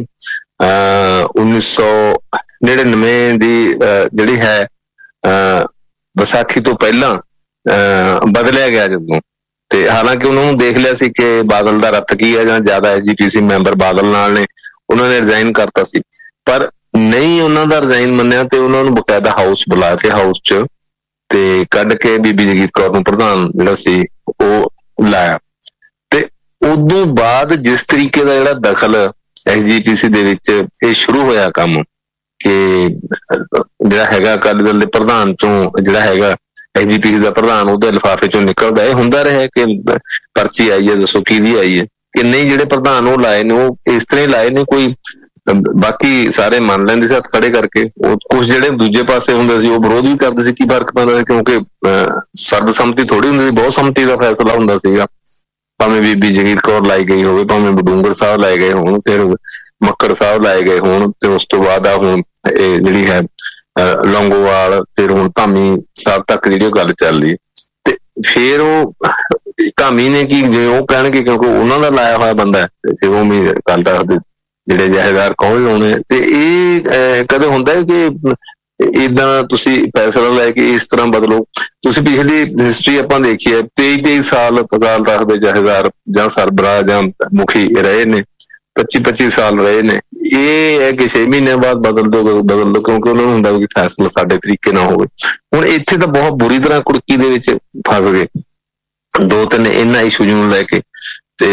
1999 ਦੀ ਜਿਹੜੀ ਹੈ ਵਿਸਾਖੀ ਤੋਂ ਪਹਿਲਾਂ ਬਦਲਿਆ ਗਿਆ ਜਦੋਂ, ਤੇ ਹਾਲਾਂਕਿ ਉਹਨਾਂ ਨੂੰ ਦੇਖ ਲਿਆ ਸੀ ਕਿ ਬਾਦਲ ਦਾ ਰੱਤ ਕੀ ਹੈ, ਜਾਂ ਜ਼ਿਆਦਾ SGPC ਮੈਂਬਰ ਬਾਦਲ ਨਾਲ ਨੇ, ਉਹਨਾਂ ਨੇ ਰਿਜ਼ਾਈਨ ਕਰਤਾ ਸੀ, ਪਰ ਨਹੀਂ ਉਹਨਾਂ ਦਾ ਰਿਜ਼ਾਈਨ ਮੰਨਿਆ, ਤੇ ਉਹਨਾਂ ਨੂੰ ਬਕਾਇਦਾ ਹਾਊਸ ਬੁਲਾ ਕੇ ਹਾਊਸ 'ਚ ਤੇ ਕੱਢ ਕੇ ਬੀਬੀ ਜਗੀਰ ਕੌਰ ਨੂੰ ਪ੍ਰਧਾਨ ਜਿਹੜਾ ਸੀ ਉਹ ਲਾਇਆ। ਤੇ ਉਦੋਂ ਬਾਅਦ ਜਿਸ ਤਰੀਕੇ ਦਾ ਜਿਹੜਾ ਦਖਲ SGPC ਦੇ ਵਿੱਚ ਇਹ ਸ਼ੁਰੂ ਹੋਇਆ ਕੰਮ, ਕਿ ਜਿਹੜਾ ਹੈਗਾ ਅਕਾਲੀ ਦਲ ਦੇ ਪ੍ਰਧਾਨ ਚੋਂ ਜਿਹੜਾ ਹੈਗਾ SGPC ਦਾ ਪ੍ਰਧਾਨ ਉਹਦੇ ਲਿਫਾਫੇ ਚੋਂ ਨਿਕਲਦਾ, ਇਹ ਹੁੰਦਾ ਰਿਹਾ ਕਿ ਪਰਚੀ ਆਈ ਹੈ, ਦੱਸੋ ਕਿਹਦੀ ਆਈ ਹੈ। ਕਿ ਨਹੀਂ, ਜਿਹੜੇ ਪ੍ਰਧਾਨ ਉਹ ਲਾਏ ਨੇ ਉਹ ਇਸ ਤਰ੍ਹਾਂ ਹੀ ਲਾਏ ਨੇ, ਕੋਈ ਬਾਕੀ ਸਾਰੇ ਮੰਨ ਲੈਂਦੇ ਸੀ ਹੱਥ ਖੜੇ ਕਰਕੇ। ਉਹ ਕੁਛ ਜਿਹੜੇ ਦੂਜੇ ਪਾਸੇ ਹੁੰਦੇ ਸੀ ਉਹ ਵਿਰੋਧ ਵੀ ਕਰਦੇ ਸੀ, ਕੀ ਫਰਕ ਪੈਂਦਾ ਸੀ, ਕਿਉਂਕਿ ਸਰਬਸੰਮਤੀ ਥੋੜੀ ਹੁੰਦੀ ਸੀ, ਬਹੁਤ ਸੰਮਤੀ ਦਾ ਫੈਸਲਾ ਹੁੰਦਾ ਸੀਗਾ। ਭਾਵੇਂ ਬੀਬੀ ਜਗੀਰ ਕੌਰ ਲਾਈ ਗਈ ਹੋਵੇ, ਭਾਵੇਂ ਬਡੂੰਗਰ ਸਾਹਿਬ ਲਾਏ ਗਏ ਹੋਣ, ਫਿਰ ਮੱਕੜ ਸਾਹਿਬ ਲਾਏ ਗਏ ਹੋਣ, ਤੇ ਉਸ ਤੋਂ ਬਾਅਦ ਆ ਹੁਣ ਇਹ ਜਿਹੜੀ ਹੈ ਲੌਂਗੋਵਾਲ, ਫਿਰ ਹੁਣ ਧਾਮੀ ਸਾਹਿਬ ਤੱਕ ਜਿਹੜੀ ਉਹ ਗੱਲ ਚੱਲਦੀ। ਤੇ ਫਿਰ ਉਹ ਧਾਮੀ ਨੇ ਕੀ, ਜੇ ਉਹ ਕਹਿਣਗੇ ਕਿਉਂਕਿ ਉਹਨਾਂ ਦਾ ਲਾਇਆ ਹੋਇਆ ਬੰਦਾ ਹੈ, ਤੇ ਫਿਰ ਉਹ ਵੀ ਗੱਲ ਦੱਸਦੇ ਜਿਹੜੇ ਜਥੇਦਾਰ ਕੌਣ ਲਾਉਣੇ। ਤੇ ਇਹ ਕਦੇ ਹੁੰਦਾ ਕਿ ਏਦਾਂ ਤੁਸੀਂ ਫੈਸਲਾ ਲੈ ਕੇ ਇਸ ਤਰ੍ਹਾਂ ਬਦਲੋ। ਤੁਸੀਂ ਪਿਛਲੀ ਹਿਸਟਰੀ ਆਪਾਂ ਦੇਖੀ ਹੈ, 23 ਸਾਲ ਅਕਾਲ ਤਖ਼ਤ ਦੇ ਜਥੇਦਾਰ ਜਾਂ ਸਰਬਰਾਹ ਜਾਂ ਮੁਖੀ ਰਹੇ ਨੇ, 25 ਸਾਲ ਰਹੇ ਨੇ। ਇਹ ਹੈ ਕਿ 6 ਮਹੀਨਿਆਂ ਬਾਅਦ ਬਦਲ ਦੋ, ਕਿਉਂਕਿ ਉਹਨਾਂ ਨੂੰ ਹੁੰਦਾ ਕਿ ਫੈਸਲਾ ਸਾਡੇ ਤਰੀਕੇ ਨਾਲ ਹੋਵੇ। ਹੁਣ ਇੱਥੇ ਤਾਂ ਬਹੁਤ ਬੁਰੀ ਤਰ੍ਹਾਂ ਕੁੜਕੀ ਦੇ ਵਿੱਚ ਫਸ ਗਏ 2-3 ਇਹਨਾਂ ਇਸ਼ੂ ਨੂੰ ਲੈ ਕੇ। ਤੇ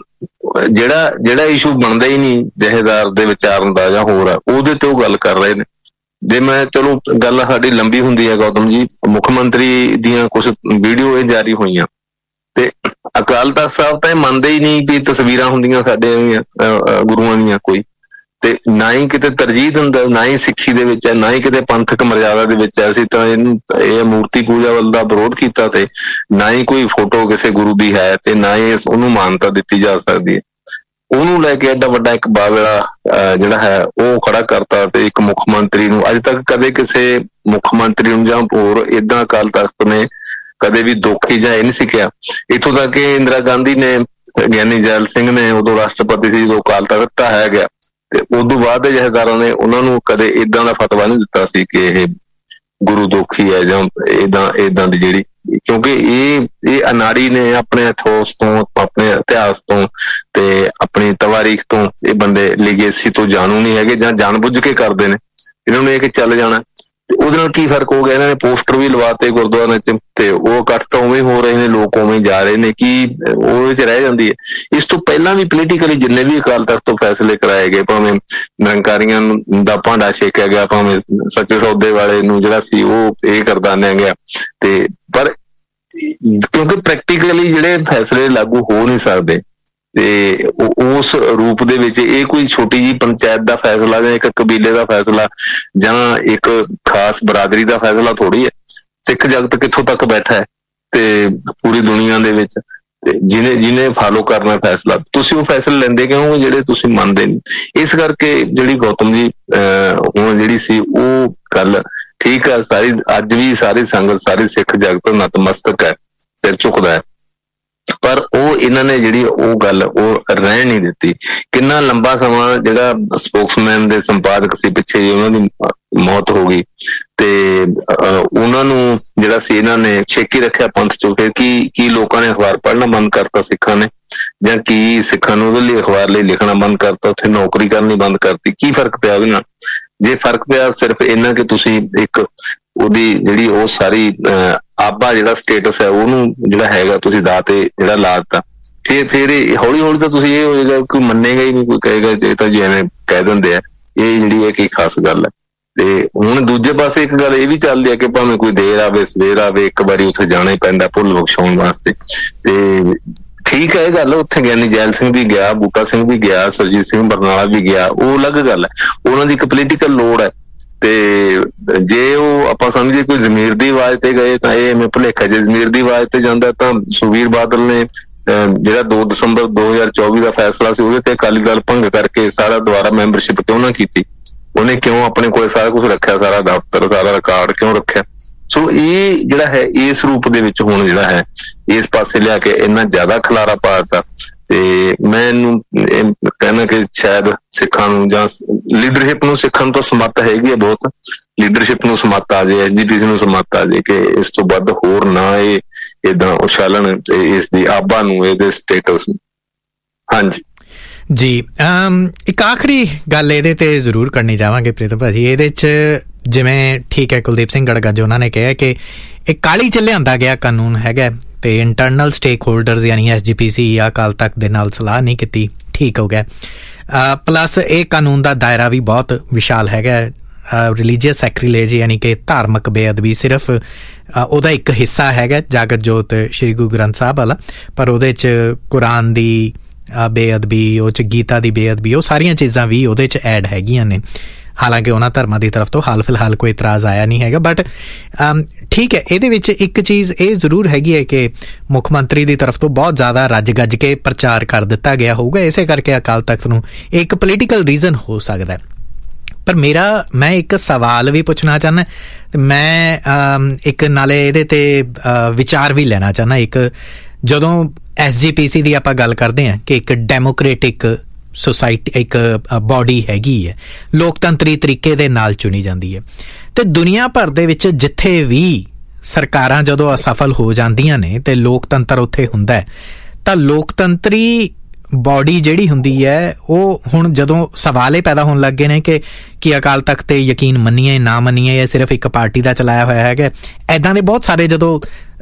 ਜਿਹੜਾ ਇਸ਼ੂ ਬਣਦਾ ਹੀ ਨਹੀਂ ਜਥੇਦਾਰ ਦੇ ਵਿਚਾਰਨ ਦਾ ਜਾਂ ਹੋਰ ਆ, ਉਹਦੇ ਤੇ ਉਹ ਗੱਲ ਕਰ ਰਹੇ ਨੇ। ਜੇ ਮੈਂ ਚਲੋ ਗੱਲ ਸਾਡੀ ਲੰਬੀ ਹੁੰਦੀ ਹੈ ਗੌਤਮ ਜੀ, ਮੁੱਖ ਮੰਤਰੀ ਦੀਆਂ ਕੁਛ ਵੀਡੀਓ ਇਹ ਜਾਰੀ ਹੋਈਆਂ ਤੇ ਅਕਾਲ ਤਖ਼ਤ ਸਾਹਿਬ ਤਾਂ ਇਹ ਮੰਨਦੇ ਹੀ ਨਹੀਂ ਵੀ ਤਸਵੀਰਾਂ ਹੁੰਦੀਆਂ ਸਾਡੇ ਗੁਰੂਆਂ ਦੀਆਂ ਕੋਈ, ਤੇ ਨਾ ਹੀ ਕਿਤੇ ਤਰਜੀਹ ਦਿੰਦਾ, ਨਾ ਹੀ ਸਿੱਖੀ ਦੇ ਵਿੱਚ ਹੈ, ਨਾ ਹੀ ਕਿਤੇ ਪੰਥਕ ਮਰਿਆਦਾ ਦੇ ਵਿੱਚ ਹੈ। ਅਸੀਂ ਤਾਂ ਇਹ ਮੂਰਤੀ ਪੂਜਾ ਵੱਲ ਦਾ ਵਿਰੋਧ ਕੀਤਾ, ਤੇ ਨਾ ਹੀ ਕੋਈ ਫੋਟੋ ਕਿਸੇ ਗੁਰੂ ਦੀ ਹੈ, ਤੇ ਨਾ ਹੀ ਉਹਨੂੰ ਮਾਨਤਾ ਦਿੱਤੀ ਜਾ ਸਕਦੀ ਹੈ। ਉਹਨੂੰ ਲੈ ਕੇ ਐਡਾ ਵੱਡਾ ਇੱਕ ਬਾਬਲਾ ਜਿਹੜਾ ਹੈ ਉਹ ਖੜਾ ਕਰਤਾ, ਤੇ ਇੱਕ ਮੁੱਖ ਮੰਤਰੀ ਨੂੰ ਅੱਜ ਤੱਕ ਕਦੇ ਕਿਸੇ ਮੁੱਖ ਮੰਤਰੀ ਨੂੰ ਜਾਂ ਹੋਰ ਏਦਾਂ ਅਕਾਲ ਤਖ਼ਤ ਨੇ ਕਦੇ ਵੀ ਦੋਖੀ ਜਾਂ ਇਹ ਨਹੀਂ ਸਿੱਖਿਆ। ਇੱਥੋਂ ਤੱਕ ਕਿ ਇੰਦਰਾ ਗਾਂਧੀ ਨੇ, ਗਿਆਨੀ ਜੈਲ ਸਿੰਘ ਨੇ ਉਦੋਂ ਰਾਸ਼ਟਰਪਤੀ ਸੀ ਜਦੋਂ ਅਕਾਲ ਤਖ਼ਤ ਢਾਹਿਆ ਗਿਆ, ਤੇ ਉਦੋਂ ਬਾਅਦ ਦੇ ਜਥੇਦਾਰਾਂ ਨੇ ਉਹਨਾਂ ਨੂੰ ਕਦੇ ਏਦਾਂ ਦਾ ਫਤਵਾ ਨਹੀਂ ਦਿੱਤਾ ਸੀ ਕਿ ਇਹ ਗੁਰੂ ਦੋਖੀ ਹੈ ਜਾਂ ਏਦਾਂ ਦੀ ਜਿਹੜੀ, ਕਿਉਂਕਿ ਇਹ ਅਨਾੜੀ ਨੇ ਆਪਣੇ ਇਥੋਸ ਤੋਂ, ਆਪਣੇ ਇਤਿਹਾਸ ਤੋਂ ਤੇ ਆਪਣੀ ਤਵਾਰੀਖ ਤੋਂ। ਇਹ ਬੰਦੇ ਲੀਗੇਸੀ ਤੋਂ ਜਾਣੂ ਨਹੀਂ ਹੈਗੇ ਜਾਂ ਜਾਣਬੁੱਝ ਕੇ ਕਰਦੇ ਨੇ, ਇਹਨਾਂ ਨੂੰ ਇਹ ਕਿ ਚੱਲ ਜਾਣਾ। ਤੇ ਉਹਦੇ ਨਾਲ ਕੀ ਫਰਕ ਹੋ ਗਿਆ, ਇਹਨਾਂ ਨੇ ਪੋਸਟਰ ਵੀ ਲਵਾਤੇ ਗੁਰਦੁਆਰਿਆਂ 'ਚ, ਤੇ ਉਹ ਇਕੱਠ ਤਾਂ ਉਵੇਂ ਹੋ ਰਹੇ ਨੇ, ਲੋਕ ਉਵੇਂ ਜਾ ਰਹੇ ਨੇ, ਕੀ ਉਹਦੇ 'ਚ ਰਹਿ ਜਾਂਦੀ ਹੈ। ਇਸ ਤੋਂ ਪਹਿਲਾਂ ਵੀ ਪੋਲੀਟੀਕਲੀ ਜਿੰਨੇ ਵੀ ਅਕਾਲ ਤਖ਼ਤ ਤੋਂ ਫੈਸਲੇ ਕਰਾਏ ਗਏ, ਭਾਵੇਂ ਨਿਰੰਕਾਰੀਆਂ ਦਾ ਭਾਂਡਾ ਛੇਕਿਆ ਗਿਆ, ਭਾਵੇਂ ਸੱਚੇ ਸੌਦੇ ਵਾਲੇ ਨੂੰ ਜਿਹੜਾ ਸੀ ਉਹ ਇਹ ਕਰਦਾਨਿਆ ਗਿਆ, ਤੇ ਪਰ ਕਿਉਂਕਿ ਪ੍ਰੈਕਟੀਕਲੀ ਜਿਹੜੇ ਫੈਸਲੇ ਲਾਗੂ ਹੋ ਨਹੀਂ ਸਕਦੇ, ਤੇ ਉਸ ਰੂਪ ਦੇ ਵਿੱਚ ਇਹ ਕੋਈ ਛੋਟੀ ਜਿਹੀ ਪੰਚਾਇਤ ਦਾ ਫੈਸਲਾ ਜਾਂ ਇੱਕ ਕਬੀਲੇ ਦਾ ਫੈਸਲਾ ਜਾਂ ਇੱਕ ਖਾਸ ਬਰਾਦਰੀ ਦਾ ਫੈਸਲਾ ਥੋੜ੍ਹੀ ਹੈ। ਸਿੱਖ ਜਗਤ ਕਿੱਥੋਂ ਤੱਕ ਬੈਠਾ ਹੈ ਤੇ ਪੂਰੀ ਦੁਨੀਆ ਦੇ ਵਿੱਚ, ਤੇ ਜਿਹਨੇ ਫਾਲੋ ਕਰਨਾ ਫੈਸਲਾ, ਤੁਸੀਂ ਉਹ ਫੈਸਲੇ ਲੈਂਦੇ ਕਿਉਂ ਜਿਹੜੇ ਤੁਸੀਂ ਮੰਨਦੇ ਨਹੀਂ। ਇਸ ਕਰਕੇ ਜਿਹੜੀ ਗੌਤਮ ਜੀ ਹੁਣ ਜਿਹੜੀ ਸੀ ਉਹ ਗੱਲ ਠੀਕ ਆ, ਸਾਰੀ ਅੱਜ ਵੀ ਸਾਰੀ ਸੰਗਤ, ਸਾਰੀ ਸਿੱਖ ਜਗਤ ਨਤਮਸਤਕ ਹੈ, ਸਿਰ ਝੁਕਦਾ ਹੈ, ਪਰ ਉਹ ਇਹਨਾਂ ਨੇ ਜਿਹੜੀ ਉਹ ਗੱਲ ਉਹ ਰਹਿਣ ਨਹੀਂ ਦਿੱਤੀ। ਕਿੰਨਾ ਲੰਬਾ ਸਮਾਂ ਜਿਹੜਾ ਸਪੋਕਸਮੈਨ ਦੇ ਸੰਪਾਦਕ ਸੀ ਪਿੱਛੇ ਜੀ ਉਹਨਾਂ ਦੀ ਮੌਤ ਹੋ ਗਈ, ਤੇ ਉਹਨਾਂ ਨੂੰ ਜਿਹੜਾ ਸੀ ਇਹਨਾਂ ਨੇ ਛੇਕੀ ਰੱਖਿਆ ਪੰਥ ਚੋਂ। ਫਿਰ ਕੀ ਲੋਕਾਂ ਨੇ ਅਖਬਾਰ ਪੜ੍ਹਨਾ ਬੰਦ ਕਰਤਾ ਸਿੱਖਾਂ ਨੇ, ਜਾਂ ਕੀ ਸਿੱਖਾਂ ਨੂੰ ਉਹਦੇ ਲਈ ਅਖਬਾਰ ਲਈ ਲਿਖਣਾ ਬੰਦ ਕਰਤਾ, ਉੱਥੇ ਨੌਕਰੀ ਕਰਨੀ ਬੰਦ ਕਰਤੀ? ਕੀ ਫਰਕ ਪਿਆ ਉਹਦੇ ਨਾਲ? ਜੇ ਫਰਕ ਪਿਆ ਸਿਰਫ ਇੰਨਾ ਕਿ ਤੁਸੀਂ ਇੱਕ ਉਹਦੀ ਜਿਹੜੀ ਉਹ ਸਾਰੀ ਆਬਾ ਜਿਹੜਾ ਸਟੇਟਸ ਹੈ ਉਹਨੂੰ ਜਿਹੜਾ ਹੈਗਾ ਤੁਸੀਂ ਦਾਅ ਤੇ ਜਿਹੜਾ ਲਾ ਦਿੱਤਾ, ਫਿਰ ਹੌਲੀ ਹੌਲੀ ਤਾਂ ਤੁਸੀਂ ਇਹ ਹੋਏਗਾ ਕੋਈ ਮੰਨੇਗਾ ਹੀ ਨਹੀਂ, ਕੋਈ ਕਹੇਗਾ ਇਹ ਤਾਂ ਜੀ ਐਵੇਂ ਕਹਿ ਦਿੰਦੇ ਆ। ਇਹ ਜਿਹੜੀ ਹੈ ਕੀ ਖਾਸ ਗੱਲ ਹੈ। ਤੇ ਹੁਣ ਦੂਜੇ ਪਾਸੇ ਇੱਕ ਗੱਲ ਇਹ ਵੀ ਚੱਲਦੀ ਹੈ ਕਿ ਭਾਵੇਂ ਕੋਈ ਦੇਰ ਆਵੇ ਸਵੇਰ ਆਵੇ, ਇੱਕ ਵਾਰੀ ਉੱਥੇ ਜਾਣਾ ਹੀ ਪੈਂਦਾ ਭੁੱਲ ਬਖਸ਼ਾਉਣ ਵਾਸਤੇ। ਤੇ ਠੀਕ ਹੈ ਇਹ ਗੱਲ, ਉੱਥੇ ਗਿਆਨੀ ਜੈਲ ਸਿੰਘ ਵੀ ਗਿਆ, ਬੂਟਾ ਸਿੰਘ ਵੀ ਗਿਆ, ਸੁਰਜੀਤ ਸਿੰਘ ਬਰਨਾਲਾ ਵੀ ਗਿਆ, ਉਹ ਅਲੱਗ ਗੱਲ ਹੈ, ਉਹਨਾਂ ਦੀ ਇੱਕ ਪੋਲੀਟੀਕਲ ਲੋੜ ਹੈ। ਤੇ ਜੇ ਉਹ ਆਪਾਂ ਸਮਝੀਏ ਕੋਈ ਜ਼ਮੀਰ ਦੀ ਆਵਾਜ਼ ਤੇ ਗਏ ਤਾਂ ਇਹ ਐਵੇਂ ਭੁਲੇਖਾ। ਜੇ ਜ਼ਮੀਰ ਦੀ ਆਵਾਜ਼ ਤੇ ਜਾਂਦਾ ਤਾਂ ਸੁਖਬੀਰ ਬਾਦਲ ਨੇ ਜਿਹੜਾ 2 ਦਸੰਬਰ 2024 ਦਾ ਫੈਸਲਾ ਸੀ ਉਹਦੇ ਤੇ ਅਕਾਲੀ ਦਲ ਭੰਗ ਕਰਕੇ ਸਾਰਾ ਦੁਬਾਰਾ ਮੈਂਬਰਸ਼ਿਪ ਕਿਉਂ ਨਾ ਕੀਤੀ? ਉਹਨੇ ਕਿਉਂ ਆਪਣੇ ਕੋਲ ਸਾਰਾ ਕੁਛ ਰੱਖਿਆ, ਸਾਰਾ ਦਫ਼ਤਰ, ਸਾਰਾ ਰਿਕਾਰਡ ਕਿਉਂ ਰੱਖਿਆ? ਸੋ ਇਹ ਜਿਹੜਾ ਹੈ ਇਸ ਰੂਪ ਦੇ ਵਿੱਚ ਹੁਣ ਜਿਹੜਾ ਹੈ ਇਸ ਪਾਸੇ ਲਿਆ ਕੇ ਇੰਨਾ ਜ਼ਿਆਦਾ ਖਲਾਰਾ ਪਾ ਦਿੱਤਾ। ਤੇ ਮੈਂ ਇਹਨੂੰ ਕਹਿਣਾ ਕਿ ਸ਼ਾਇਦ ਸਿੱਖਾਂ ਨੂੰ ਜਾਂ ਲੀਡਰਸ਼ਿਪ ਨੂੰ, ਸਿੱਖਾਂ ਨੂੰ ਤਾਂ ਸਮੱਤ ਹੈਗੀ ਹੈ ਬਹੁਤ, ਲੀਡਰਸ਼ਿਪ ਨੂੰ ਸਮੱਤ ਆ ਜਾਏ, SGPC ਨੂੰ ਸਮੱਤ ਆ ਜਾਏ ਕਿ ਇਸ ਤੋਂ ਵੱਧ ਹੋਰ ਨਾ ਇਹ ਏਦਾਂ ਉਛਾਲਣ ਤੇ ਇਸ ਦੀ ਆਬਾ ਨੂੰ, ਇਹਦੇ ਸਟੇਟਸ ਨੂੰ। ਹਾਂਜੀ ਜੀ, ਇੱਕ ਆਖਰੀ ਗੱਲ ਇਹਦੇ ਤੇ ਜ਼ਰੂਰ ਕਰਨੀ ਚਾਹਾਂਗੇ ਪ੍ਰੀਤਮ ਭਾਜੀ। ਇਹਦੇ 'ਚ ਜਿਵੇਂ ਠੀਕ ਹੈ ਕੁਲਦੀਪ ਸਿੰਘ ਗੜਗੱਜ ਉਹਨਾਂ ਨੇ ਕਿਹਾ ਕਿ ਇਹ ਕਾਹਲੀ 'ਚ ਲਿਆਂਦਾ ਗਿਆ ਕਾਨੂੰਨ ਹੈਗਾ, ਤੇ ਇੰਟਰਨਲ ਸਟੇਕ ਹੋਲਡਰਸ ਯਾਨੀ SGPC ਜਾਂ ਅਕਾਲ ਤਖ਼ਤ ਦੇ ਨਾਲ ਸਲਾਹ ਨਹੀਂ ਕੀਤੀ, ਠੀਕ ਹੋ ਗਿਆ। ਪਲੱਸ ਇਹ ਕਾਨੂੰਨ ਦਾ ਦਾਇਰਾ ਵੀ ਬਹੁਤ ਵਿਸ਼ਾਲ ਹੈਗਾ, ਰਿਲੀਜੀਅਸ ਸੈਕਰੀਲੇਜ ਯਾਨੀ ਕਿ ਧਾਰਮਿਕ ਬੇਅਦਬੀ ਸਿਰਫ ਉਹਦਾ ਇੱਕ ਹਿੱਸਾ ਹੈਗਾ ਜਾਗਤ ਜੋਤ ਸ਼੍ਰੀ ਗੁਰੂ ਗ੍ਰੰਥ ਸਾਹਿਬ ਵਾਲਾ, ਪਰ ਉਹਦੇ 'ਚ ਕੁਰਾਨ ਦੀ ਬੇਅਦਬੀ, ਉਹ 'ਚ ਗੀਤਾ ਦੀ ਬੇਅਦਬੀ, ਉਹ ਸਾਰੀਆਂ ਚੀਜ਼ਾਂ ਵੀ ਉਹਦੇ 'ਚ ਐਡ ਹੈਗੀਆਂ ਨੇ। ਹਾਲਾਂਕਿ ਉਹਨਾਂ ਧਰਮਾਂ ਦੀ ਤਰਫ ਤੋਂ ਹਾਲ ਫਿਲਹਾਲ ਕੋਈ ਇਤਰਾਜ਼ ਆਇਆ ਨਹੀਂ ਹੈਗਾ, ਬਟ ਠੀਕ ਹੈ। ਇਹਦੇ ਵਿੱਚ ਇੱਕ ਚੀਜ਼ ਇਹ ਜ਼ਰੂਰ ਹੈਗੀ ਹੈ ਕਿ ਮੁੱਖ ਮੰਤਰੀ ਦੀ ਤਰਫ ਤੋਂ ਬਹੁਤ ਜ਼ਿਆਦਾ ਰੱਜ ਗੱਜ ਕੇ ਪ੍ਰਚਾਰ ਕਰ ਦਿੱਤਾ ਗਿਆ ਹੋਊਗਾ, ਇਸੇ ਕਰਕੇ ਅਕਾਲ ਤਖਤ ਨੂੰ ਇੱਕ ਪੋਲੀਟੀਕਲ ਰੀਜ਼ਨ ਹੋ ਸਕਦਾ। ਪਰ ਮੈਂ ਇੱਕ ਸਵਾਲ ਵੀ ਪੁੱਛਣਾ ਚਾਹੁੰਦਾ, ਮੈਂ ਇੱਕ ਨਾਲੇ ਇਹਦੇ 'ਤੇ ਵਿਚਾਰ ਵੀ ਲੈਣਾ ਚਾਹੁੰਦਾ। ਇੱਕ ਜਦੋਂ SGPC ਦੀ ਆਪਾਂ ਗੱਲ ਕਰਦੇ ਹਾਂ ਕਿ ਇੱਕ ਡੈਮੋਕ੍ਰੇਟਿਕ ਸੁਸਾਇਟੀ, ਇੱਕ ਬੋਡੀ ਹੈਗੀ ਹੈ, ਲੋਕਤੰਤਰੀ ਤਰੀਕੇ ਦੇ ਨਾਲ ਚੁਣੀ ਜਾਂਦੀ ਹੈ, ਤੇ ਦੁਨੀਆ ਭਰ ਦੇ ਵਿੱਚ ਜਿੱਥੇ ਵੀ ਸਰਕਾਰਾਂ ਜਦੋਂ ਅਸਫਲ ਹੋ ਜਾਂਦੀਆਂ ਨੇ ਤੇ ਲੋਕਤੰਤਰ ਉੱਥੇ ਹੁੰਦਾ ਹੈ, ਤਾਂ ਲੋਕਤੰਤਰੀ ਬੋਡੀ ਜਿਹੜੀ ਹੁੰਦੀ ਹੈ ਉਹ ਹੁਣ ਜਦੋਂ ਸਵਾਲ ਇਹ ਪੈਦਾ ਹੋਣ ਲੱਗ ਗਏ ਨੇ ਕਿ ਅਕਾਲ ਤਖਤ ਤੇ ਯਕੀਨ ਮੰਨੀਏ ਨਾ ਮੰਨੀਏ, ਇਹ ਸਿਰਫ ਇੱਕ ਪਾਰਟੀ ਦਾ ਚਲਾਇਆ ਹੋਇਆ ਹੈਗਾ, ਇੱਦਾਂ ਦੇ ਬਹੁਤ ਸਾਰੇ ਜਦੋਂ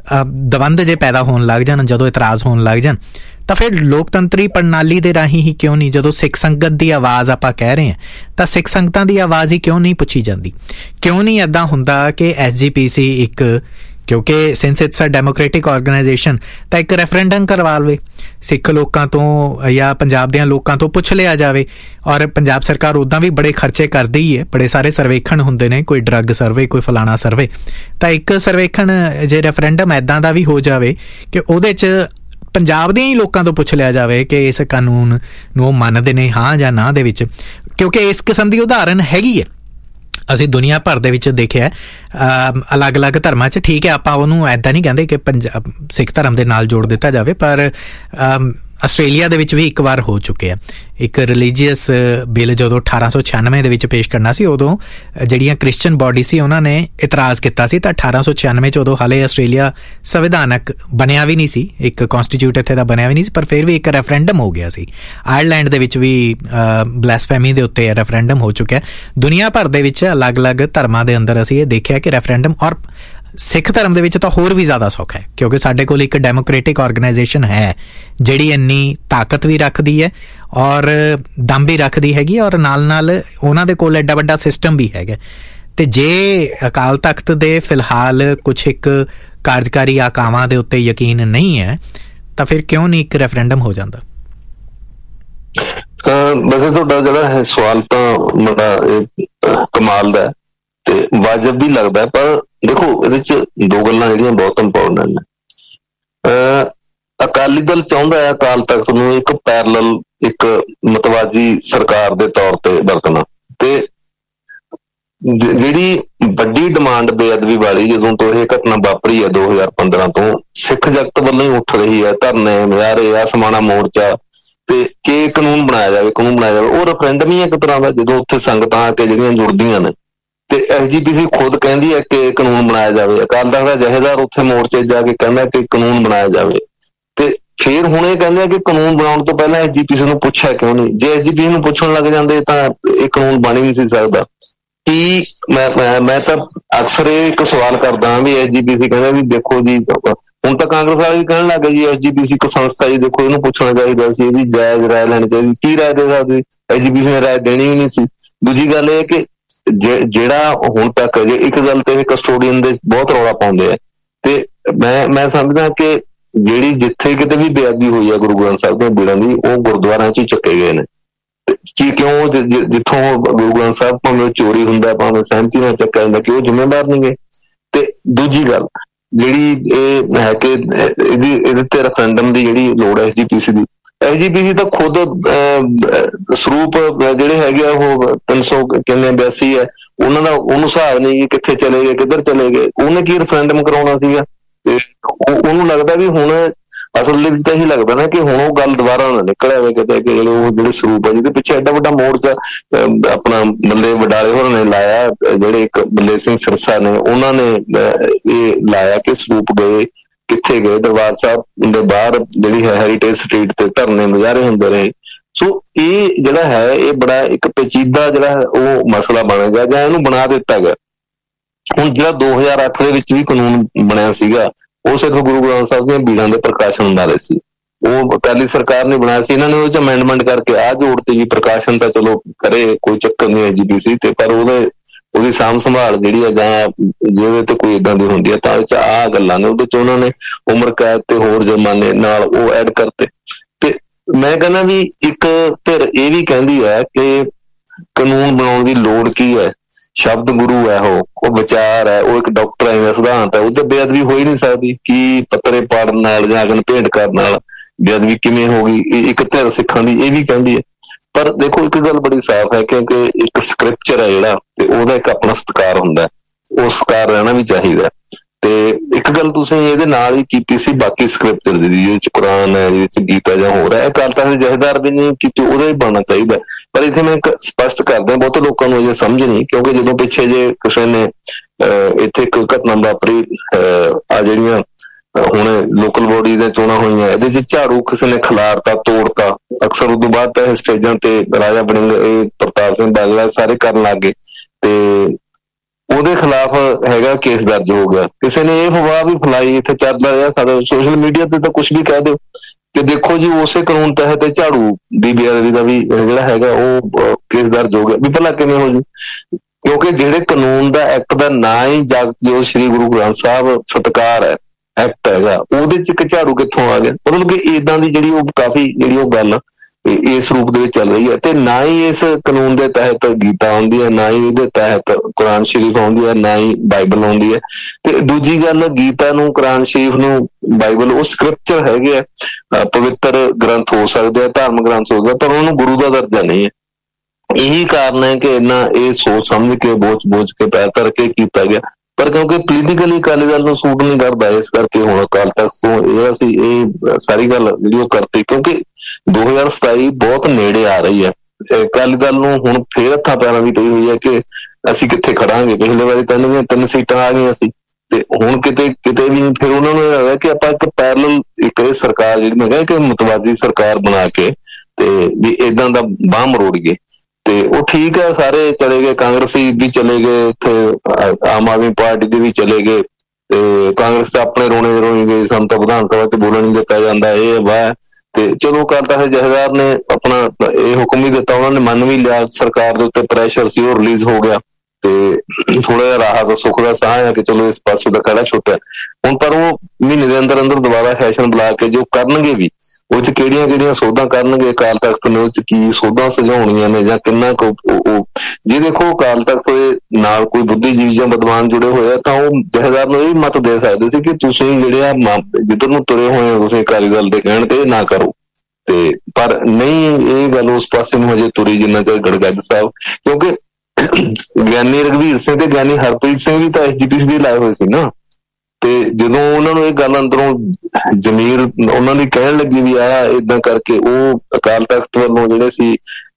ਦਵੰਦ ਜੇ ਪੈਦਾ ਹੋਣ ਲੱਗ ਜਾਣ, ਜਦੋਂ ਇਤਰਾਜ਼ ਹੋਣ ਲੱਗ ਜਾਣ, ਤਾਂ ਫਿਰ ਲੋਕਤੰਤਰੀ ਪ੍ਰਣਾਲੀ ਦੇ ਰਾਹੀਂ ਹੀ ਕਿਉਂ ਨਹੀਂ, ਜਦੋਂ ਸਿੱਖ ਸੰਗਤ ਦੀ ਆਵਾਜ਼ ਆਪਾਂ ਕਹਿ ਰਹੇ ਹਾਂ, ਤਾਂ ਸਿੱਖ ਸੰਗਤਾਂ ਦੀ ਆਵਾਜ਼ ਹੀ ਕਿਉਂ ਨਹੀਂ ਪੁੱਛੀ ਜਾਂਦੀ? ਕਿਉਂ ਨਹੀਂ ਇੱਦਾਂ ਹੁੰਦਾ ਕਿ SGPC ਇੱਕ, ਕਿਉਂਕਿ since it's a democratic organisation, ਤਾਂ ਇੱਕ ਰੈਫਰੈਂਡਮ ਕਰਵਾ ਲਵੇ, ਸਿੱਖ ਲੋਕਾਂ ਤੋਂ ਜਾਂ ਪੰਜਾਬ ਦਿਆਂ ਲੋਕਾਂ ਤੋਂ ਪੁੱਛ ਲਿਆ ਜਾਵੇ। ਔਰ ਪੰਜਾਬ ਸਰਕਾਰ ਉੱਦਾਂ ਵੀ ਬੜੇ ਖਰਚੇ ਕਰਦੀ ਹੀ ਹੈ, ਬੜੇ ਸਾਰੇ ਸਰਵੇਖਣ ਹੁੰਦੇ ਨੇ, ਕੋਈ ਡਰੱਗ ਸਰਵੇ, ਕੋਈ ਫਲਾਣਾ ਸਰਵੇ, ਤਾਂ ਇੱਕ ਸਰਵੇਖਣ ਜੇ ਰੈਫਰੈਂਡਮ ਇੱਦਾਂ ਦਾ ਵੀ ਹੋ ਜਾਵੇ ਕਿ ਉਹਦੇ 'ਚ ਪੰਜਾਬ ਦੇ ਹੀ ਲੋਕਾਂ ਤੋਂ ਪੁੱਛ ਲਿਆ ਜਾਵੇ ਕਿ ਇਸ ਕਾਨੂੰਨ ਨੂੰ ਉਹ ਮੰਨਦੇ ਨੇ ਹਾਂ ਜਾਂ ਨਾ ਦੇ ਵਿੱਚ, ਕਿਉਂਕਿ ਇਸ ਕਿਸਮ ਦੀ ਉਦਾਹਰਨ ਹੈਗੀ ਹੈ। ਅਸੀਂ ਦੁਨੀਆ ਭਰ ਦੇ ਵਿੱਚ ਦੇਖਿਆ ਅਲੱਗ-ਅਲੱਗ ਧਰਮਾਂ 'ਚ। ਠੀਕ ਹੈ, ਆਪਾਂ ਉਹਨੂੰ ਇੱਦਾਂ ਨਹੀਂ ਕਹਿੰਦੇ ਕਿ ਸਿੱਖ ਧਰਮ ਦੇ ਨਾਲ ਜੋੜ ਦਿੱਤਾ ਜਾਵੇ, ਪਰ ਆਸਟ੍ਰੇਲੀਆ ਦੇ ਵਿੱਚ ਵੀ ਇੱਕ ਵਾਰ ਹੋ ਚੁੱਕੇ ਆ। ਇੱਕ ਰਿਲੀਜੀਅਸ ਬਿੱਲ ਜਦੋਂ 1896 ਦੇ ਵਿੱਚ ਪੇਸ਼ ਕਰਨਾ ਸੀ, ਉਦੋਂ ਜਿਹੜੀਆਂ ਕ੍ਰਿਸਚਨ ਬੋਡੀ ਸੀ ਉਹਨਾਂ ਨੇ ਇਤਰਾਜ਼ ਕੀਤਾ ਸੀ, ਤਾਂ 1896 'ਚ ਉਦੋਂ ਹਾਲੇ ਆਸਟ੍ਰੇਲੀਆ ਸੰਵਿਧਾਨਕ ਬਣਿਆ ਵੀ ਨਹੀਂ ਸੀ, ਇੱਕ ਕੌਂਸਟੀਟਿਊਟ ਇੱਥੇ ਦਾ ਬਣਿਆ ਵੀ ਨਹੀਂ ਸੀ, ਪਰ ਫਿਰ ਵੀ ਇੱਕ ਰੈਫਰੈਂਡਮ ਹੋ ਗਿਆ ਸੀ। ਆਇਰਲੈਂਡ ਦੇ ਵਿੱਚ ਵੀ ਬਲੈਸਫੈਮੀ ਦੇ ਉੱਤੇ ਰੈਫਰੈਂਡਮ ਹੋ ਚੁੱਕਿਆ। ਦੁਨੀਆ ਭਰ ਦੇ ਵਿੱਚ ਅਲੱਗ-ਅਲੱਗ ਧਰਮਾਂ ਦੇ ਅੰਦਰ ਅਸੀਂ ਇਹ ਦੇਖਿਆ ਕਿ ਰੈਫਰੈਂਡਮ, ਔਰ ਸਿੱਖ ਧਰਮ ਦੇ ਵਿੱਚ ਤਾਂ ਹੋਰ ਵੀ ਜ਼ਿਆਦਾ ਸੌਖਾ ਹੈ, ਕਿਉਂਕਿ ਸਾਡੇ ਕੋਲ ਇੱਕ ਡੈਮੋਕ੍ਰੇਟਿਕ ਆਰਗੇਨਾਈਜੇਸ਼ਨ ਹੈ ਜਿਹੜੀ ਇੰਨੀ ਤਾਕਤ ਵੀ ਰੱਖਦੀ ਹੈ ਔਰ ਦਮ ਵੀ ਰੱਖਦੀ ਹੈਗੀ, ਔਰ ਨਾਲ ਉਹਨਾਂ ਦੇ ਕੋਲ ਐਡਾ ਵੱਡਾ ਸਿਸਟਮ ਵੀ ਹੈਗਾ। ਤੇ ਜੇ ਅਕਾਲ ਤਖਤ ਦੇ ਫਿਲਹਾਲ ਕੁਛ ਇੱਕ ਕਾਰਜਕਾਰੀ ਆਕਾਵਾਂ ਦੇ ਉੱਤੇ ਯਕੀਨ ਨਹੀਂ ਹੈ, ਤਾਂ ਫਿਰ ਕਿਉਂ ਨਹੀਂ ਇੱਕ ਰੈਫਰੈਂਡਮ ਹੋ ਜਾਂਦਾ? ਵੈਸੇ ਤੁਹਾਡਾ ਜਿਹੜਾ ਹੈ ਸਵਾਲ ਤਾਂ ਬੜਾ ਕਮਾਲ ਦਾ ਤੇ ਵਾਜਬ ਵੀ ਲੱਗਦਾ, ਪਰ ਦੇਖੋ ਇਹਦੇ 'ਚ ਦੋ ਗੱਲਾਂ ਜਿਹੜੀਆਂ ਬਹੁਤ ਇੰਪੋਰਟੈਂਟ ਨੇ। ਅਕਾਲੀ ਦਲ ਚਾਹੁੰਦਾ ਹੈ ਅਕਾਲ ਤਖਤ ਨੂੰ ਇੱਕ ਪੈਰਲਲ, ਇੱਕ ਮਤਵਾਜੀ ਸਰਕਾਰ ਦੇ ਤੌਰ ਤੇ ਵਰਤਣਾ, ਤੇ ਜਿਹੜੀ ਵੱਡੀ ਡਿਮਾਂਡ ਬੇਅਦਬੀ ਵਾਲੀ ਜਦੋਂ ਤੋਂ ਇਹ ਘਟਨਾ ਵਾਪਰੀ ਹੈ 2015 ਤੋਂ, ਸਿੱਖ ਜਗਤ ਵੱਲੋਂ ਹੀ ਉੱਠ ਰਹੀ ਹੈ, ਧਰਨੇ, ਮੁਜ਼ਾਹਰੇ, ਆਸਮਾਨਾ ਮੋਰਚਾ, ਤੇ ਕਿ ਕਾਨੂੰਨ ਬਣਾਇਆ ਜਾਵੇ, ਉਹ ਰੈਫਰੈਂਡਮ ਹੀ ਇੱਕ ਤਰ੍ਹਾਂ ਦਾ, ਜਦੋਂ ਉੱਥੇ ਸੰਗਤਾਂ ਆ ਕੇ ਜਿਹੜੀਆਂ ਜੁੜਦੀਆਂ ਨੇ, ਤੇ SGPC ਖੁਦ ਕਹਿੰਦੀ ਹੈ ਕਿ ਕਾਨੂੰਨ ਬਣਾਇਆ ਜਾਵੇ। ਅਕਾਲ ਤਖਤ ਦਾ ਜਥੇਦਾਰ ਉੱਥੇ ਮੋਰਚੇ ਜਾ ਕੇ ਕਹਿੰਦਾ ਕਿ ਕਾਨੂੰਨ ਬਣਾਇਆ ਜਾਵੇ, ਤੇ ਫਿਰ ਹੁਣ ਇਹ ਕਹਿੰਦੇ ਆ ਕਿ ਕਾਨੂੰਨ ਬਣਾਉਣ ਤੋਂ ਪਹਿਲਾਂ SGPC ਨੂੰ ਪੁੱਛਿਆ ਕਿਉਂ ਨਹੀਂ? ਜੇ SGPC ਨੂੰ ਪੁੱਛਣ ਲੱਗ ਜਾਂਦੇ ਤਾਂ ਇਹ ਕਾਨੂੰਨ ਬਣ ਹੀ ਨਹੀਂ ਸੀ ਸਕਦਾ। ਕੀ ਮੈਂ ਤਾਂ ਅਕਸਰ ਇਹ ਇੱਕ ਸਵਾਲ ਕਰਦਾ ਹਾਂ ਵੀ SGPC ਕਹਿੰਦਾ ਵੀ ਦੇਖੋ ਜੀ, ਹੁਣ ਤਾਂ ਕਾਂਗਰਸ ਵਾਲੇ ਵੀ ਕਹਿਣ ਲੱਗ ਗਏ ਜੀ SGPC ਇੱਕ ਸੰਸਥਾ ਜੀ, ਦੇਖੋ ਇਹਨੂੰ ਪੁੱਛਣਾ ਚਾਹੀਦਾ ਸੀ, ਇਹਦੀ ਜਾਇਜ਼ ਰਾਏ ਲੈਣੀ ਚਾਹੀਦੀ। ਕੀ ਰਾਏ ਦੇ ਸਕਦੇ? SGPC ਨੇ ਰਾਏ ਦੇਣੀ ਵੀ ਨਹੀਂ ਸੀ। ਦੂਜੀ ਗੱਲ ਇਹ ਕਿ ਜਿਹੜਾ ਹੁਣ ਤੱਕ ਇੱਕ ਗੱਲ ਤੇ ਕਸਟੋਡੀਅਨ ਦੇ ਬਹੁਤ ਰੌਲਾ ਪਾਉਂਦੇ ਆ, ਤੇ ਮੈਂ ਸਮਝਦਾ ਕਿ ਜਿਹੜੀ ਜਿੱਥੇ ਕਿਤੇ ਵੀ ਬੇਅਦਬੀ ਹੋਈ ਹੈ ਗੁਰੂ ਗ੍ਰੰਥ ਸਾਹਿਬ ਦੇ ਬੀੜਾਂ ਦੀ, ਉਹ ਗੁਰਦੁਆਰਿਆਂ 'ਚ ਹੀ ਚੱਕੇ ਗਏ ਨੇ। ਕੀ ਕਿਉਂ ਜਿੱਥੋਂ ਗੁਰੂ ਗ੍ਰੰਥ ਸਾਹਿਬ ਭਾਵੇਂ ਚੋਰੀ ਹੁੰਦਾ, ਭਾਵੇਂ ਸਹਿਮਤੀ ਨਾਲ ਚੱਕਿਆ ਜਾਂਦਾ, ਕਿ ਉਹ ਜ਼ਿੰਮੇਵਾਰ ਨਹੀਂ ਗੇ? ਤੇ ਦੂਜੀ ਗੱਲ ਜਿਹੜੀ ਇਹ ਹੈ ਕਿ ਇਹਦੇ ਤੇ ਰੈਫਰੈਂਡਮ ਦੀ ਜਿਹੜੀ ਲੋੜ ਹੈ SGPC ਤਾਂ ਖੁਦ ਸਰੂਪ ਜਿਹੜੇ ਹੈਗੇ ਆ ਉਹ 382 ਹੈ, ਉਹਨਾਂ ਦਾ ਉਹਨੂੰ ਹਿਸਾਬ ਨਹੀਂ ਕਿ ਕਿੱਥੇ ਚਲੇ ਗਏ, ਕਿੱਧਰ ਚਲੇ ਗਏ, ਉਹਨੇ ਕੀ ਰੈਫਰੈਂਡਮ ਕਰਾਉਣਾ ਸੀਗਾ? ਤੇ ਉਹਨੂੰ ਲੱਗਦਾ ਵੀ ਹੁਣ ਅਸਲ ਦੇ ਵਿੱਚ ਤਾਂ ਇਹੀ ਲੱਗਦਾ ਨਾ ਕਿ ਹੁਣ ਉਹ ਗੱਲ ਦੁਬਾਰਾ ਨਾ ਨਿਕਲ ਆਵੇ ਕਿਤੇ, ਕਿ ਉਹ ਜਿਹੜੇ ਸਰੂਪ ਹੈ ਜਿਹਦੇ ਪਿੱਛੇ ਐਡਾ ਵੱਡਾ ਮੋਰਚਾ ਆਪਣਾ ਬੱਲੇ ਵਡਾਲੇ ਹੋਰਾਂ ਨੇ ਲਾਇਆ, ਜਿਹੜੇ ਇੱਕ ਬੱਲੇ ਸਿੰਘ ਸਿਰਸਾ ਨੇ, ਉਹਨਾਂ ਨੇ ਇਹ ਲਾਇਆ ਕਿ ਸਰੂਪ ਗਏ ਕਿੱਥੇ ਗਏ? ਦਰਬਾਰ ਸਾਹਿਬ ਦੇ ਬਾਹਰ ਜਿਹੜੀ ਹੈ ਹੈਰੀਟੇਜ ਸਟਰੀਟ ਤੇ ਧਰਨੇ ਮੁਜ਼ਾਹਰੇ ਹੁੰਦੇ ਰਹੇ। ਸੋ ਇਹ ਜਿਹੜਾ ਹੈ ਇਹ ਬੜਾ ਇੱਕ ਪੇਚੀਦਾ ਜਿਹੜਾ ਉਹ ਮਸਲਾ ਬਣ ਗਿਆ, ਜਾਂ ਇਹਨੂੰ ਬਣਾ ਦਿੱਤਾ ਗਿਆ। ਹੁਣ ਜਿਹੜਾ 2008 ਦੇ ਵਿੱਚ ਵੀ ਕਾਨੂੰਨ ਬਣਿਆ ਸੀਗਾ, ਉਹ ਸਿਰਫ ਗੁਰੂ ਗ੍ਰੰਥ ਸਾਹਿਬ ਦੀਆਂ ਬੀੜਾਂ ਦੇ ਪ੍ਰਕਾਸ਼ਨ ਬਾਰੇ ਸੀ, ਉਹ ਅਕਾਲੀ ਸਰਕਾਰ ਨੇ ਬਣਾਇਆ ਸੀ। ਇਹਨਾਂ ਨੇ ਉਹ 'ਚ ਅਮੈਂਡਮੈਂਟ ਕਰਕੇ ਆਹ ਜੋੜ ਤੇ ਵੀ ਪ੍ਰਕਾਸ਼ਨ ਤਾਂ ਚਲੋ ਕਰੇ, ਕੋਈ ਚੱਕਰ ਨਹੀਂ SGPC ਤੇ, ਪਰ ਉਹਦੇ ਉਹਦੀ ਸਾਂਭ ਸੰਭਾਲ ਜਿਹੜੀ ਹੈ, ਜਾਂ ਜੇ ਉਹਦੇ ਤੇ ਕੋਈ ਏਦਾਂ ਦੀ ਹੁੰਦੀ ਹੈ ਤਾਂ ਇਹ 'ਚ ਆਹ ਗੱਲਾਂ ਨੇ। ਉਹਦੇ 'ਚ ਉਹਨਾਂ ਨੇ ਉਮਰ ਕੈਦ ਤੇ ਹੋਰ ਜੁਰਮਾਨੇ ਨਾਲ ਉਹ ਐਡ ਕਰਤੇ। ਤੇ ਮੈਂ ਕਹਿੰਦਾ ਵੀ ਇੱਕ ਧਿਰ ਇਹ ਵੀ ਕਹਿੰਦੀ ਹੈ ਕਿ ਕਾਨੂੰਨ ਬਣਾਉਣ ਦੀ ਲੋੜ ਕੀ ਹੈ, ਸ਼ਬਦ ਗੁਰੂ ਹੈ, ਉਹ ਵਿਚਾਰ ਹੈ, ਉਹ ਇੱਕ ਡਾਕਟਰ ਹੈ, ਸਿਧਾਂਤ ਹੈ, ਉਹਦੇ ਬੇਅਦਬੀ ਹੋ ਹੀ ਨਹੀਂ ਸਕਦੀ। ਕੀ ਪੱਤਰੇ ਪਾੜਨ ਨਾਲ ਜਾਂ ਅਗਨ ਭੇਂਟ ਕਰਨ ਨਾਲ ਬੇਅਦਬੀ ਕਿਵੇਂ ਹੋ ਗਈ? ਇੱਕ ਧਿਰ ਸਿੱਖਾਂ ਦੀ ਇਹ ਵੀ ਕਹਿੰਦੀ ਹੈ। ਪਰ ਦੇਖੋ ਇੱਕ ਗੱਲ ਬੜੀ ਸਾਫ਼ ਹੈ, ਕਿਉਂਕਿ ਇੱਕ ਸਕ੍ਰਿਪਚਰ ਹੈ ਜਿਹੜਾ, ਤੇ ਉਹਦਾ ਇੱਕ ਆਪਣਾ ਸਤਿਕਾਰ ਹੁੰਦਾ, ਉਹ ਸਤਿਕਾਰ ਰਹਿਣਾ ਵੀ ਚਾਹੀਦਾ। ਤੇ ਇੱਕ ਗੱਲ ਤੁਸੀਂ ਇਹਦੇ ਨਾਲ ਹੀ ਕੀਤੀ ਸੀ ਬਾਕੀ ਸਕ੍ਰਿਪਚਰ ਦੀ, ਜਿਹਦੇ ਚ ਕੁਰਾਨ ਹੈ, ਜਿਹਦੇ ਚ ਗੀਤਾ ਜਾਂ ਹੋਰ ਹੈ, ਅਕਾਲ ਤਖ਼ਤ ਦੇ ਜਥੇਦਾਰ ਦੀ ਨਹੀਂ ਕੀਤੀ, ਉਹਦਾ ਹੀ ਬਣਨਾ ਚਾਹੀਦਾ। ਪਰ ਇੱਥੇ ਮੈਂ ਇੱਕ ਸਪਸ਼ਟ ਕਰਦਾ, ਬਹੁਤੇ ਲੋਕਾਂ ਨੂੰ ਅਜੇ ਸਮਝ ਨਹੀਂ, ਕਿਉਂਕਿ ਜਦੋਂ ਪਿੱਛੇ ਜੇ ਕਿਸੇ ਨੇ ਇੱਥੇ ਇੱਕ ਘਟਨਾ ਵਾਪਰੀ, ਆ ਜਿਹੜੀਆਂ ਹੁਣ ਲੋਕਲ ਬੋਡੀ ਦੀਆਂ ਚੋਣਾਂ ਹੋਈਆਂ, ਇਹਦੇ ਚ ਝਾੜੂ ਕਿਸੇ ਨੇ ਖਿਲਾਰਤਾ, ਤੋੜਤਾ। ਅਕਸਰ ਉਦੋਂ ਬਾਅਦ ਤਾਂ ਇਹ ਸਟੇਜਾਂ ਤੇ ਰਾਜਾ ਵੜਿੰਗ, ਇਹ ਪ੍ਰਤਾਪ ਸਿੰਘ ਬਾਜਵਾ ਸਾਰੇ ਕਰਨ ਲੱਗ ਗਏ, ਤੇ ਉਹਦੇ ਖਿਲਾਫ ਹੈਗਾ ਕੇਸ ਦਰਜ ਹੋ ਗਿਆ। ਕਿਸੇ ਨੇ ਇਹ ਅਫਵਾਹ ਵੀ ਫੈਲਾਈ, ਇੱਥੇ ਚੱਲਦਾ ਰਿਹਾ ਸਾਡੇ ਸੋਸ਼ਲ ਮੀਡੀਆ ਤੇ, ਤਾਂ ਕੁਛ ਵੀ ਕਹਿ ਦਿਓ ਕਿ ਦੇਖੋ ਜੀ ਉਸੇ ਕਾਨੂੰਨ ਤਹਿਤ ਝਾੜੂ ਦੀ ਬੇਅਦਬੀ ਦਾ ਵੀ ਜਿਹੜਾ ਹੈਗਾ ਉਹ ਕੇਸ ਦਰਜ ਹੋ ਗਿਆ। ਵੀ ਭਲਾ ਕਿਵੇਂ ਹੋ ਜੂ? ਕਿਉਂਕਿ ਜਿਹੜੇ ਕਾਨੂੰਨ ਦਾ ਐਕਟ ਦਾ ਨਾਂ ਹੀ ਜਗਜੋਤ ਸ੍ਰੀ ਗੁਰੂ ਗ੍ਰੰਥ ਸਾਹਿਬ ਸਤਿਕਾਰ ਹੈ, ਐਕਟ ਹੈਗਾ, ਉਹਦੇ ਚ ਇੱਕ ਝਾੜੂ ਕਿੱਥੋਂ ਆ ਗਿਆ? ਮਤਲਬ ਕਿ ਏਦਾਂ ਦੀ ਜਿਹੜੀ ਉਹ ਕਾਫੀ ਜਿਹੜੀ ਉਹ ਗੱਲ ਇਸ ਰੂਪ ਦੇ ਵਿੱਚ ਚੱਲ ਰਹੀ ਹੈ। ਤੇ ਨਾ ਹੀ ਇਸ ਕਾਨੂੰਨ ਦੇ ਤਹਿਤ ਗੀਤਾ ਆਉਂਦੀ ਹੈ, ਨਾ ਹੀ ਇਹਦੇ ਤਹਿਤ ਕੁਰਾਨ ਸ਼ਰੀਫ ਆਉਂਦੀ ਹੈ, ਨਾ ਹੀ ਬਾਈਬਲ ਆਉਂਦੀ ਹੈ। ਤੇ ਦੂਜੀ ਗੱਲ, ਗੀਤਾ ਨੂੰ, ਕੁਰਾਨ ਸ਼ਰੀਫ ਨੂੰ, ਬਾਈਬਲ ਉਹ ਸਕ੍ਰਿਪਚਰ ਹੈਗੇ ਆ, ਪਵਿੱਤਰ ਗ੍ਰੰਥ ਹੋ ਸਕਦੇ ਆ, ਧਾਰਮਿਕ ਗ੍ਰੰਥ ਹੋ ਸਕਦੇ, ਪਰ ਉਹਨੂੰ ਗੁਰੂ ਦਾ ਦਰਜਾ ਨਹੀਂ ਹੈ। ਇਹੀ ਕਾਰਨ ਹੈ ਕਿ ਇੰਨਾ ਇਹ ਸੋਚ ਸਮਝ ਕੇ ਬੋਝ ਕੇ ਪੈਰ ਧਰ ਕੇ ਕੀਤਾ ਗਿਆ। ਪਰ ਕਿਉਂਕਿ ਪੋਲੀਟੀਕਲੀ ਅਕਾਲੀ ਦਲ ਨੂੰ ਸੂਟ ਨਹੀਂ ਕਰਦਾ, ਇਸ ਕਰਕੇ ਹੁਣ ਅਕਾਲ ਤਖ਼ਤ ਤੋਂ ਇਹ ਅਸੀਂ ਇਹ ਸਾਰੀ ਗੱਲ ਜਿਹੜੀ ਉਹ ਕਰਤੀ, ਕਿਉਂਕਿ 2027 ਬਹੁਤ ਨੇੜੇ ਆ ਰਹੀ ਹੈ। ਅਕਾਲੀ ਦਲ ਨੂੰ ਹੁਣ ਫੇਰ ਹੱਥਾਂ ਪੈਰਾਂ ਦੀ ਪਈ ਹੋਈ ਹੈ ਕਿ ਅਸੀਂ ਕਿੱਥੇ ਖੜਾਂਗੇ। ਪਿਛਲੇ ਵਾਰੀ ਤਿੰਨ ਸੀਟਾਂ ਆ ਗਈਆਂ ਸੀ, ਤੇ ਹੁਣ ਕਿਤੇ ਵੀ ਫਿਰ ਉਹਨਾਂ ਨੂੰ ਇਹ ਹੈਗਾ ਕਿ ਆਪਾਂ ਇੱਕ ਪੈਰਲਲ ਇੱਕ ਇਹ ਸਰਕਾਰ ਜਿਹੜੀ ਮੈਂ ਕਿਹਾ ਕਿ ਮੁਤਵਾਜ਼ੀ ਸਰਕਾਰ ਬਣਾ ਕੇ ਤੇ ਵੀ ਏਦਾਂ ਦਾ ਬਾਂਹ ਮਰੋੜੀਏ। ਤੇ ਉਹ ਠੀਕ ਹੈ, ਸਾਰੇ ਚਲੇ ਗਏ, ਕਾਂਗਰਸੀ ਵੀ ਚਲੇ ਗਏ, ਇੱਥੇ ਆਮ ਆਦਮੀ ਪਾਰਟੀ ਦੇ ਵੀ ਚਲੇ ਗਏ, ਤੇ ਕਾਂਗਰਸ ਤਾਂ ਆਪਣੇ ਰੋਣੇ ਗਏ, ਸਾਨੂੰ ਤਾਂ ਵਿਧਾਨ ਸਭਾ ਚ ਬੋਲਣ ਨਹੀਂ ਦਿੱਤਾ ਜਾਂਦਾ, ਇਹ ਵਾਹ। ਤੇ ਚਲੋ ਅਕਾਲ ਤਖ਼ਤ ਜਥੇਦਾਰ ਨੇ ਆਪਣਾ ਇਹ ਹੁਕਮ ਵੀ ਦਿੱਤਾ, ਉਹਨਾਂ ਨੇ ਮੰਨ ਵੀ ਲਿਆ, ਸਰਕਾਰ ਦੇ ਉੱਤੇ ਪ੍ਰੈਸ਼ਰ ਸੀ, ਉਹ ਰਿਲੀਜ਼ ਹੋ ਗਿਆ, ਤੇ ਥੋੜਾ ਜਿਹਾ ਰਾਹਤ ਸੁੱਖ ਦਾ ਸਾਹ ਹੈ ਕਿ ਚਲੋ ਇਸ ਪਾਸੇ ਦਾ ਖੜਾ ਛੁੱਟਿਆ ਹੁਣ। ਪਰ ਉਹ ਮਹੀਨੇ ਦੇ ਅੰਦਰ ਦੁਬਾਰਾ ਸੈਸ਼ਨ ਬੁਲਾ ਕੇ ਜੋ ਕਰਨਗੇ ਵੀ, ਉਹ ਚ ਕਿਹੜੀਆਂ ਸੋਧਾਂ ਕਰਨਗੇ ਅਕਾਲ ਤਖ਼ਤ ਨੇ, ਉਹ ਚ ਕੀ ਸੋਧਾਂ ਸੁਝਾਉਣੀਆਂ ਨੇ, ਜਾਂ ਕਿੰਨਾ ਕੁ ਜੇ ਦੇਖੋ ਅਕਾਲ ਤਖ਼ਤ ਦੇ ਨਾਲ ਕੋਈ ਬੁੱਧੀਜੀਵੀ ਜਾਂ ਵਿਦਵਾਨ ਜੁੜੇ ਹੋਏ ਆ, ਤਾਂ ਉਹ ਜਥੇਦਾਰ ਨੂੰ ਇਹ ਵੀ ਮਤ ਦੇ ਸਕਦੇ ਸੀ ਕਿ ਤੁਸੀਂ ਜਿਹੜੇ ਆ ਜਿੱਧਰ ਨੂੰ ਤੁਰੇ ਹੋਏ ਹੋ ਤੁਸੀਂ ਅਕਾਲੀ ਦਲ ਦੇ ਕਹਿਣ ਤੇ ਨਾ ਕਰੋ। ਤੇ ਪਰ ਨਹੀਂ, ਇਹ ਗੱਲ ਉਸ ਪਾਸੇ ਨੂੰ ਹਜੇ ਤੁਰੀ ਜਿੰਨਾ ਚਿਰ ਗੜਗੱਜ ਸਾਹਿਬ, ਕਿਉਂਕਿ ਗਿਆਨੀ ਰਘਵੀਰ ਸਿੰਘ ਤੇ ਗਿਆਨੀ ਹਰਪ੍ਰੀਤ ਸਿੰਘ ਵੀ ਤਾਂ SGPC ਦੇ ਲਾਏ ਹੋਏ ਸੀ ਨਾ। ਤੇ ਜਦੋਂ ਉਹਨਾਂ ਨੂੰ ਇਹ ਗੱਲ ਅੰਦਰੋਂ ਜ਼ਮੀਰ ਉਹਨਾਂ ਦੀ ਕਹਿਣ ਲੱਗੀ ਵੀ ਆ ਏਦਾਂ ਕਰਕੇ, ਉਹ ਅਕਾਲ ਤਖ਼ਤ ਵੱਲੋਂ ਜਿਹੜੇ ਸੀ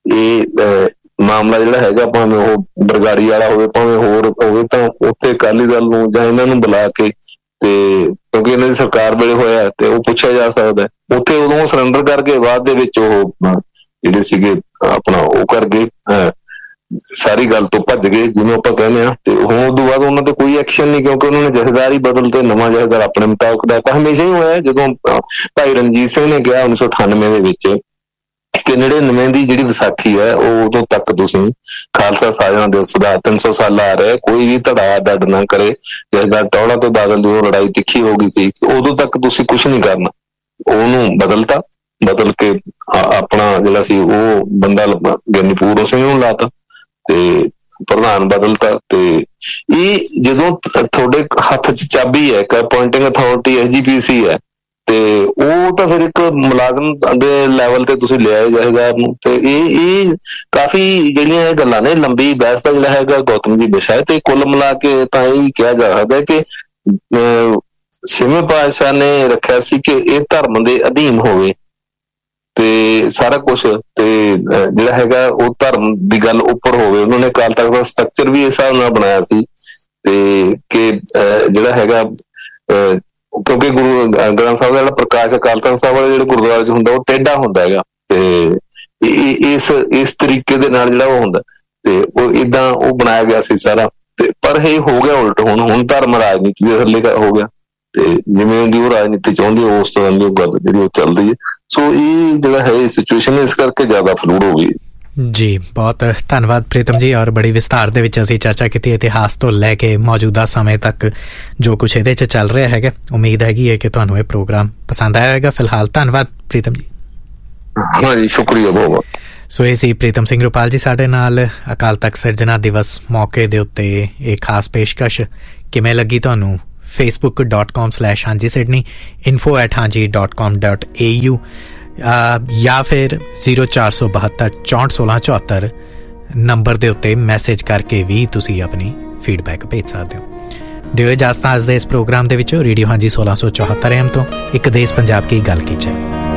ਇਹ ਮਾਮਲਾ ਜਿਹੜਾ ਹੈਗਾ, ਭਾਵੇਂ ਉਹ ਬਰਗਾੜੀ ਵਾਲਾ ਹੋਵੇ ਭਾਵੇਂ ਹੋਰ ਹੋਵੇ, ਤਾਂ ਉੱਥੇ ਅਕਾਲੀ ਦਲ ਨੂੰ ਜਾਂ ਇਹਨਾਂ ਨੂੰ ਬੁਲਾ ਕੇ, ਤੇ ਕਿਉਂਕਿ ਇਹਨਾਂ ਦੀ ਸਰਕਾਰ ਵੇਲੇ ਹੋਇਆ, ਤੇ ਉਹ ਪੁੱਛਿਆ ਜਾ ਸਕਦਾ ਉੱਥੇ। ਉਦੋਂ ਸਰੈਂਡਰ ਕਰਕੇ ਬਾਅਦ ਦੇ ਵਿੱਚ ਉਹ ਜਿਹੜੇ ਸੀਗੇ ਆਪਣਾ ਉਹ ਕਰ ਗਏ, ਸਾਰੀ ਗੱਲ ਤੋਂ ਭੱਜ ਗਏ ਜਿਹਨੂੰ ਆਪਾਂ ਕਹਿੰਦੇ ਹਾਂ। ਤੇ ਹੁਣ ਉਦੋਂ ਬਾਅਦ ਉਹਨਾਂ ਤੇ ਕੋਈ ਐਕਸ਼ਨ ਨਹੀਂ, ਕਿਉਂਕਿ ਉਹਨਾਂ ਨੇ ਜਥੇਦਾਰ ਹੀ ਬਦਲ ਤੇ ਨਵਾਂ ਜਥੇਦਾਰ ਆਪਣੇ ਮੁਤਾਬਕ ਦਾ। ਤਾਂ ਹਮੇਸ਼ਾ ਹੀ ਹੋਇਆ, ਜਦੋਂ ਭਾਈ ਰਣਜੀਤ ਸਿੰਘ ਨੇ ਕਿਹਾ 1998 ਦੇ ਵਿੱਚ ਕਿ 99 ਦੀ ਜਿਹੜੀ ਵਿਸਾਖੀ ਹੈ, ਉਹ ਉਦੋਂ ਤੱਕ ਤੁਸੀਂ ਖਾਲਸਾ ਸਾਜਣਾ ਦਿਵਸ ਦਾ 300 ਸਾਲ ਆ ਰਿਹਾ, ਕੋਈ ਵੀ ਧੜਾ ਡੱਡ ਨਾ ਕਰੇ। ਜਥੇਦਾਰ ਟੌਹੜਾ ਤੇ ਬਾਦਲ ਜਦੋਂ ਲੜਾਈ ਤਿੱਖੀ ਹੋ ਗਈ ਸੀ, ਉਦੋਂ ਤੱਕ ਤੁਸੀਂ ਕੁਛ ਨਹੀਂ ਕਰਨਾ। ਉਹਨੂੰ ਬਦਲ ਕੇ ਆਪਣਾ ਜਿਹੜਾ ਸੀ ਉਹ ਬੰਦਾ ਗਿਆਨੀ ਪੂਰਨ ਸਿੰਘ ਨੂੰ ਲਾਤਾ, ਤੇ ਪ੍ਰਧਾਨ ਬਦਲਤਾ। ਤੇ ਇਹ ਜਦੋਂ ਤੁਹਾਡੇ ਹੱਥ 'ਚ ਚਾਬੀ ਹੈ, ਇੱਕ ਅਪੁਆਇੰਟਿੰਗ ਅਥਾਰਟੀ SGPC ਹੈ, ਤੇ ਉਹ ਤਾਂ ਫਿਰ ਇੱਕ ਮੁਲਾਜ਼ਮ ਦੇ ਲੈਵਲ ਤੇ ਤੁਸੀਂ ਲਿਆਏ ਜਥੇਦਾਰ ਨੂੰ। ਤੇ ਇਹ ਕਾਫੀ ਜਿਹੜੀਆਂ ਇਹ ਗੱਲਾਂ ਨੇ, ਲੰਬੀ ਬਹਿਸ ਦਾ ਜਿਹੜਾ ਹੈਗਾ ਗੌਤਮ ਜੀ ਵਿਸ਼ਾ ਹੈ। ਤੇ ਕੁੱਲ ਮਿਲਾ ਕੇ ਤਾਂ ਇਹ ਕਿਹਾ ਜਾ ਸਕਦਾ ਕਿ ਛੇਵੇਂ ਪਾਤਸ਼ਾਹ ਨੇ ਰੱਖਿਆ ਸੀ ਕਿ ਇਹ ਧਰਮ ਦੇ ਅਧੀਨ ਹੋਵੇ ਤੇ ਸਾਰਾ ਕੁਛ, ਤੇ ਜਿਹੜਾ ਹੈਗਾ ਉਹ ਧਰਮ ਦੀ ਗੱਲ ਉੱਪਰ ਹੋਵੇ। ਉਹਨਾਂ ਨੇ ਅਕਾਲ ਤਖ਼ਤ ਦਾ ਸਟਰਕਚਰ ਵੀ ਇਸ ਹਿਸਾਬ ਨਾਲ ਬਣਾਇਆ ਸੀ, ਤੇ ਕਿ ਜਿਹੜਾ ਹੈਗਾ ਕਿਉਂਕਿ ਗੁਰੂ ਗ੍ਰੰਥ ਸਾਹਿਬ ਦਾ ਜਿਹੜਾ ਪ੍ਰਕਾਸ਼ ਅਕਾਲ ਤਖ਼ਤ ਸਾਹਿਬ ਵਾਲੇ ਜਿਹੜੇ ਗੁਰਦੁਆਰੇ 'ਚ ਹੁੰਦਾ, ਉਹ ਟੇਢਾ ਹੁੰਦਾ ਹੈਗਾ, ਤੇ ਇਸ ਤਰੀਕੇ ਦੇ ਨਾਲ ਜਿਹੜਾ ਉਹ ਹੁੰਦਾ, ਤੇ ਉਹ ਏਦਾਂ ਉਹ ਬਣਾਇਆ ਗਿਆ ਸੀ ਸਾਰਾ। ਤੇ ਪਰ ਇਹ ਹੋ ਗਿਆ ਉਲਟ, ਹੁਣ ਧਰਮ ਰਾਜਨੀਤੀ ਦੇ ਥੱਲੇ ਹੋ ਗਿਆ, ਤੇ ਜਿਵੇਂ ਦੀ ਉਹ ਰਾਜਨੀਤੀ ਚਾਹੁੰਦੀ ਉਸ ਤਰ੍ਹਾਂ ਦੀ ਉਹ ਗੱਲ ਜਿਹੜੀ ਉਹ ਚੱਲਦੀ ਹੈ। ਸੋ ਇਹ ਜਿਹੜਾ ਹੈ ਸਿਚੁਏਸ਼ਨ ਇਸ ਕਰਕੇ ਜ਼ਿਆਦਾ ਫਲੂਡ ਹੋ ਗਈ। ਜੀ ਬਹੁਤ ਧੰਨਵਾਦ ਪ੍ਰੀਤਮ ਜੀ। ਔਰ ਬੜੀ ਵਿਸਥਾਰ ਦੇ ਵਿੱਚ ਅਸੀਂ ਚਰਚਾ ਕੀਤੀ ਇਤਿਹਾਸ ਤੋਂ ਲੈ ਕੇ ਮੌਜੂਦਾ ਸਮੇਂ ਤੱਕ ਜੋ ਕੁਛ ਇਹਦੇ 'ਚ ਚੱਲ ਰਿਹਾ ਹੈਗਾ। ਉਮੀਦ ਹੈਗੀ ਹੈ ਕਿ ਤੁਹਾਨੂੰ ਇਹ ਪ੍ਰੋਗਰਾਮ ਪਸੰਦ ਆਇਆ ਹੋਏਗਾ। ਫਿਲਹਾਲ ਧੰਨਵਾਦ ਪ੍ਰੀਤਮ ਜੀ। ਹਾਂਜੀ, ਸ਼ੁਕਰੀਆ ਬਹੁਤ ਬਹੁਤ। ਸੋ ਇਹ ਸੀ ਪ੍ਰੀਤਮ ਸਿੰਘ ਰੁਪਾਲ ਜੀ ਸਾਡੇ ਨਾਲ। ਅਕਾਲ ਤਖ਼ਤ ਸਿਰਜਣਾ ਦਿਵਸ ਮੌਕੇ ਦੇ ਉੱਤੇ ਇਹ ਖਾਸ ਪੇਸ਼ਕਸ਼ ਕਿਵੇਂ ਲੱਗੀ ਤੁਹਾਨੂੰ? facebook.com/ਹਾਂਜੀ ਸਿਡਨੀ, info@ਹਾਂਜੀ.com.au ਜਾਂ ਫਿਰ 0472 64 16 74 ਨੰਬਰ ਦੇ ਉੱਤੇ ਮੈਸੇਜ ਕਰਕੇ ਵੀ ਤੁਸੀਂ ਆਪਣੀ ਫੀਡਬੈਕ ਭੇਜ ਸਕਦੇ ਹੋ। ਦਿਓ ਇਜਾਜ਼ਤ ਅੱਜ ਦੇ ਇਸ ਪ੍ਰੋਗਰਾਮ ਦੇ ਵਿੱਚ। ਰੇਡੀਓ ਹਾਂਜੀ 1674 AM ਤੋਂ ਇੱਕ ਦੇਸ਼ ਪੰਜਾਬ ਕੀ ਗੱਲ ਕੀ ਚ।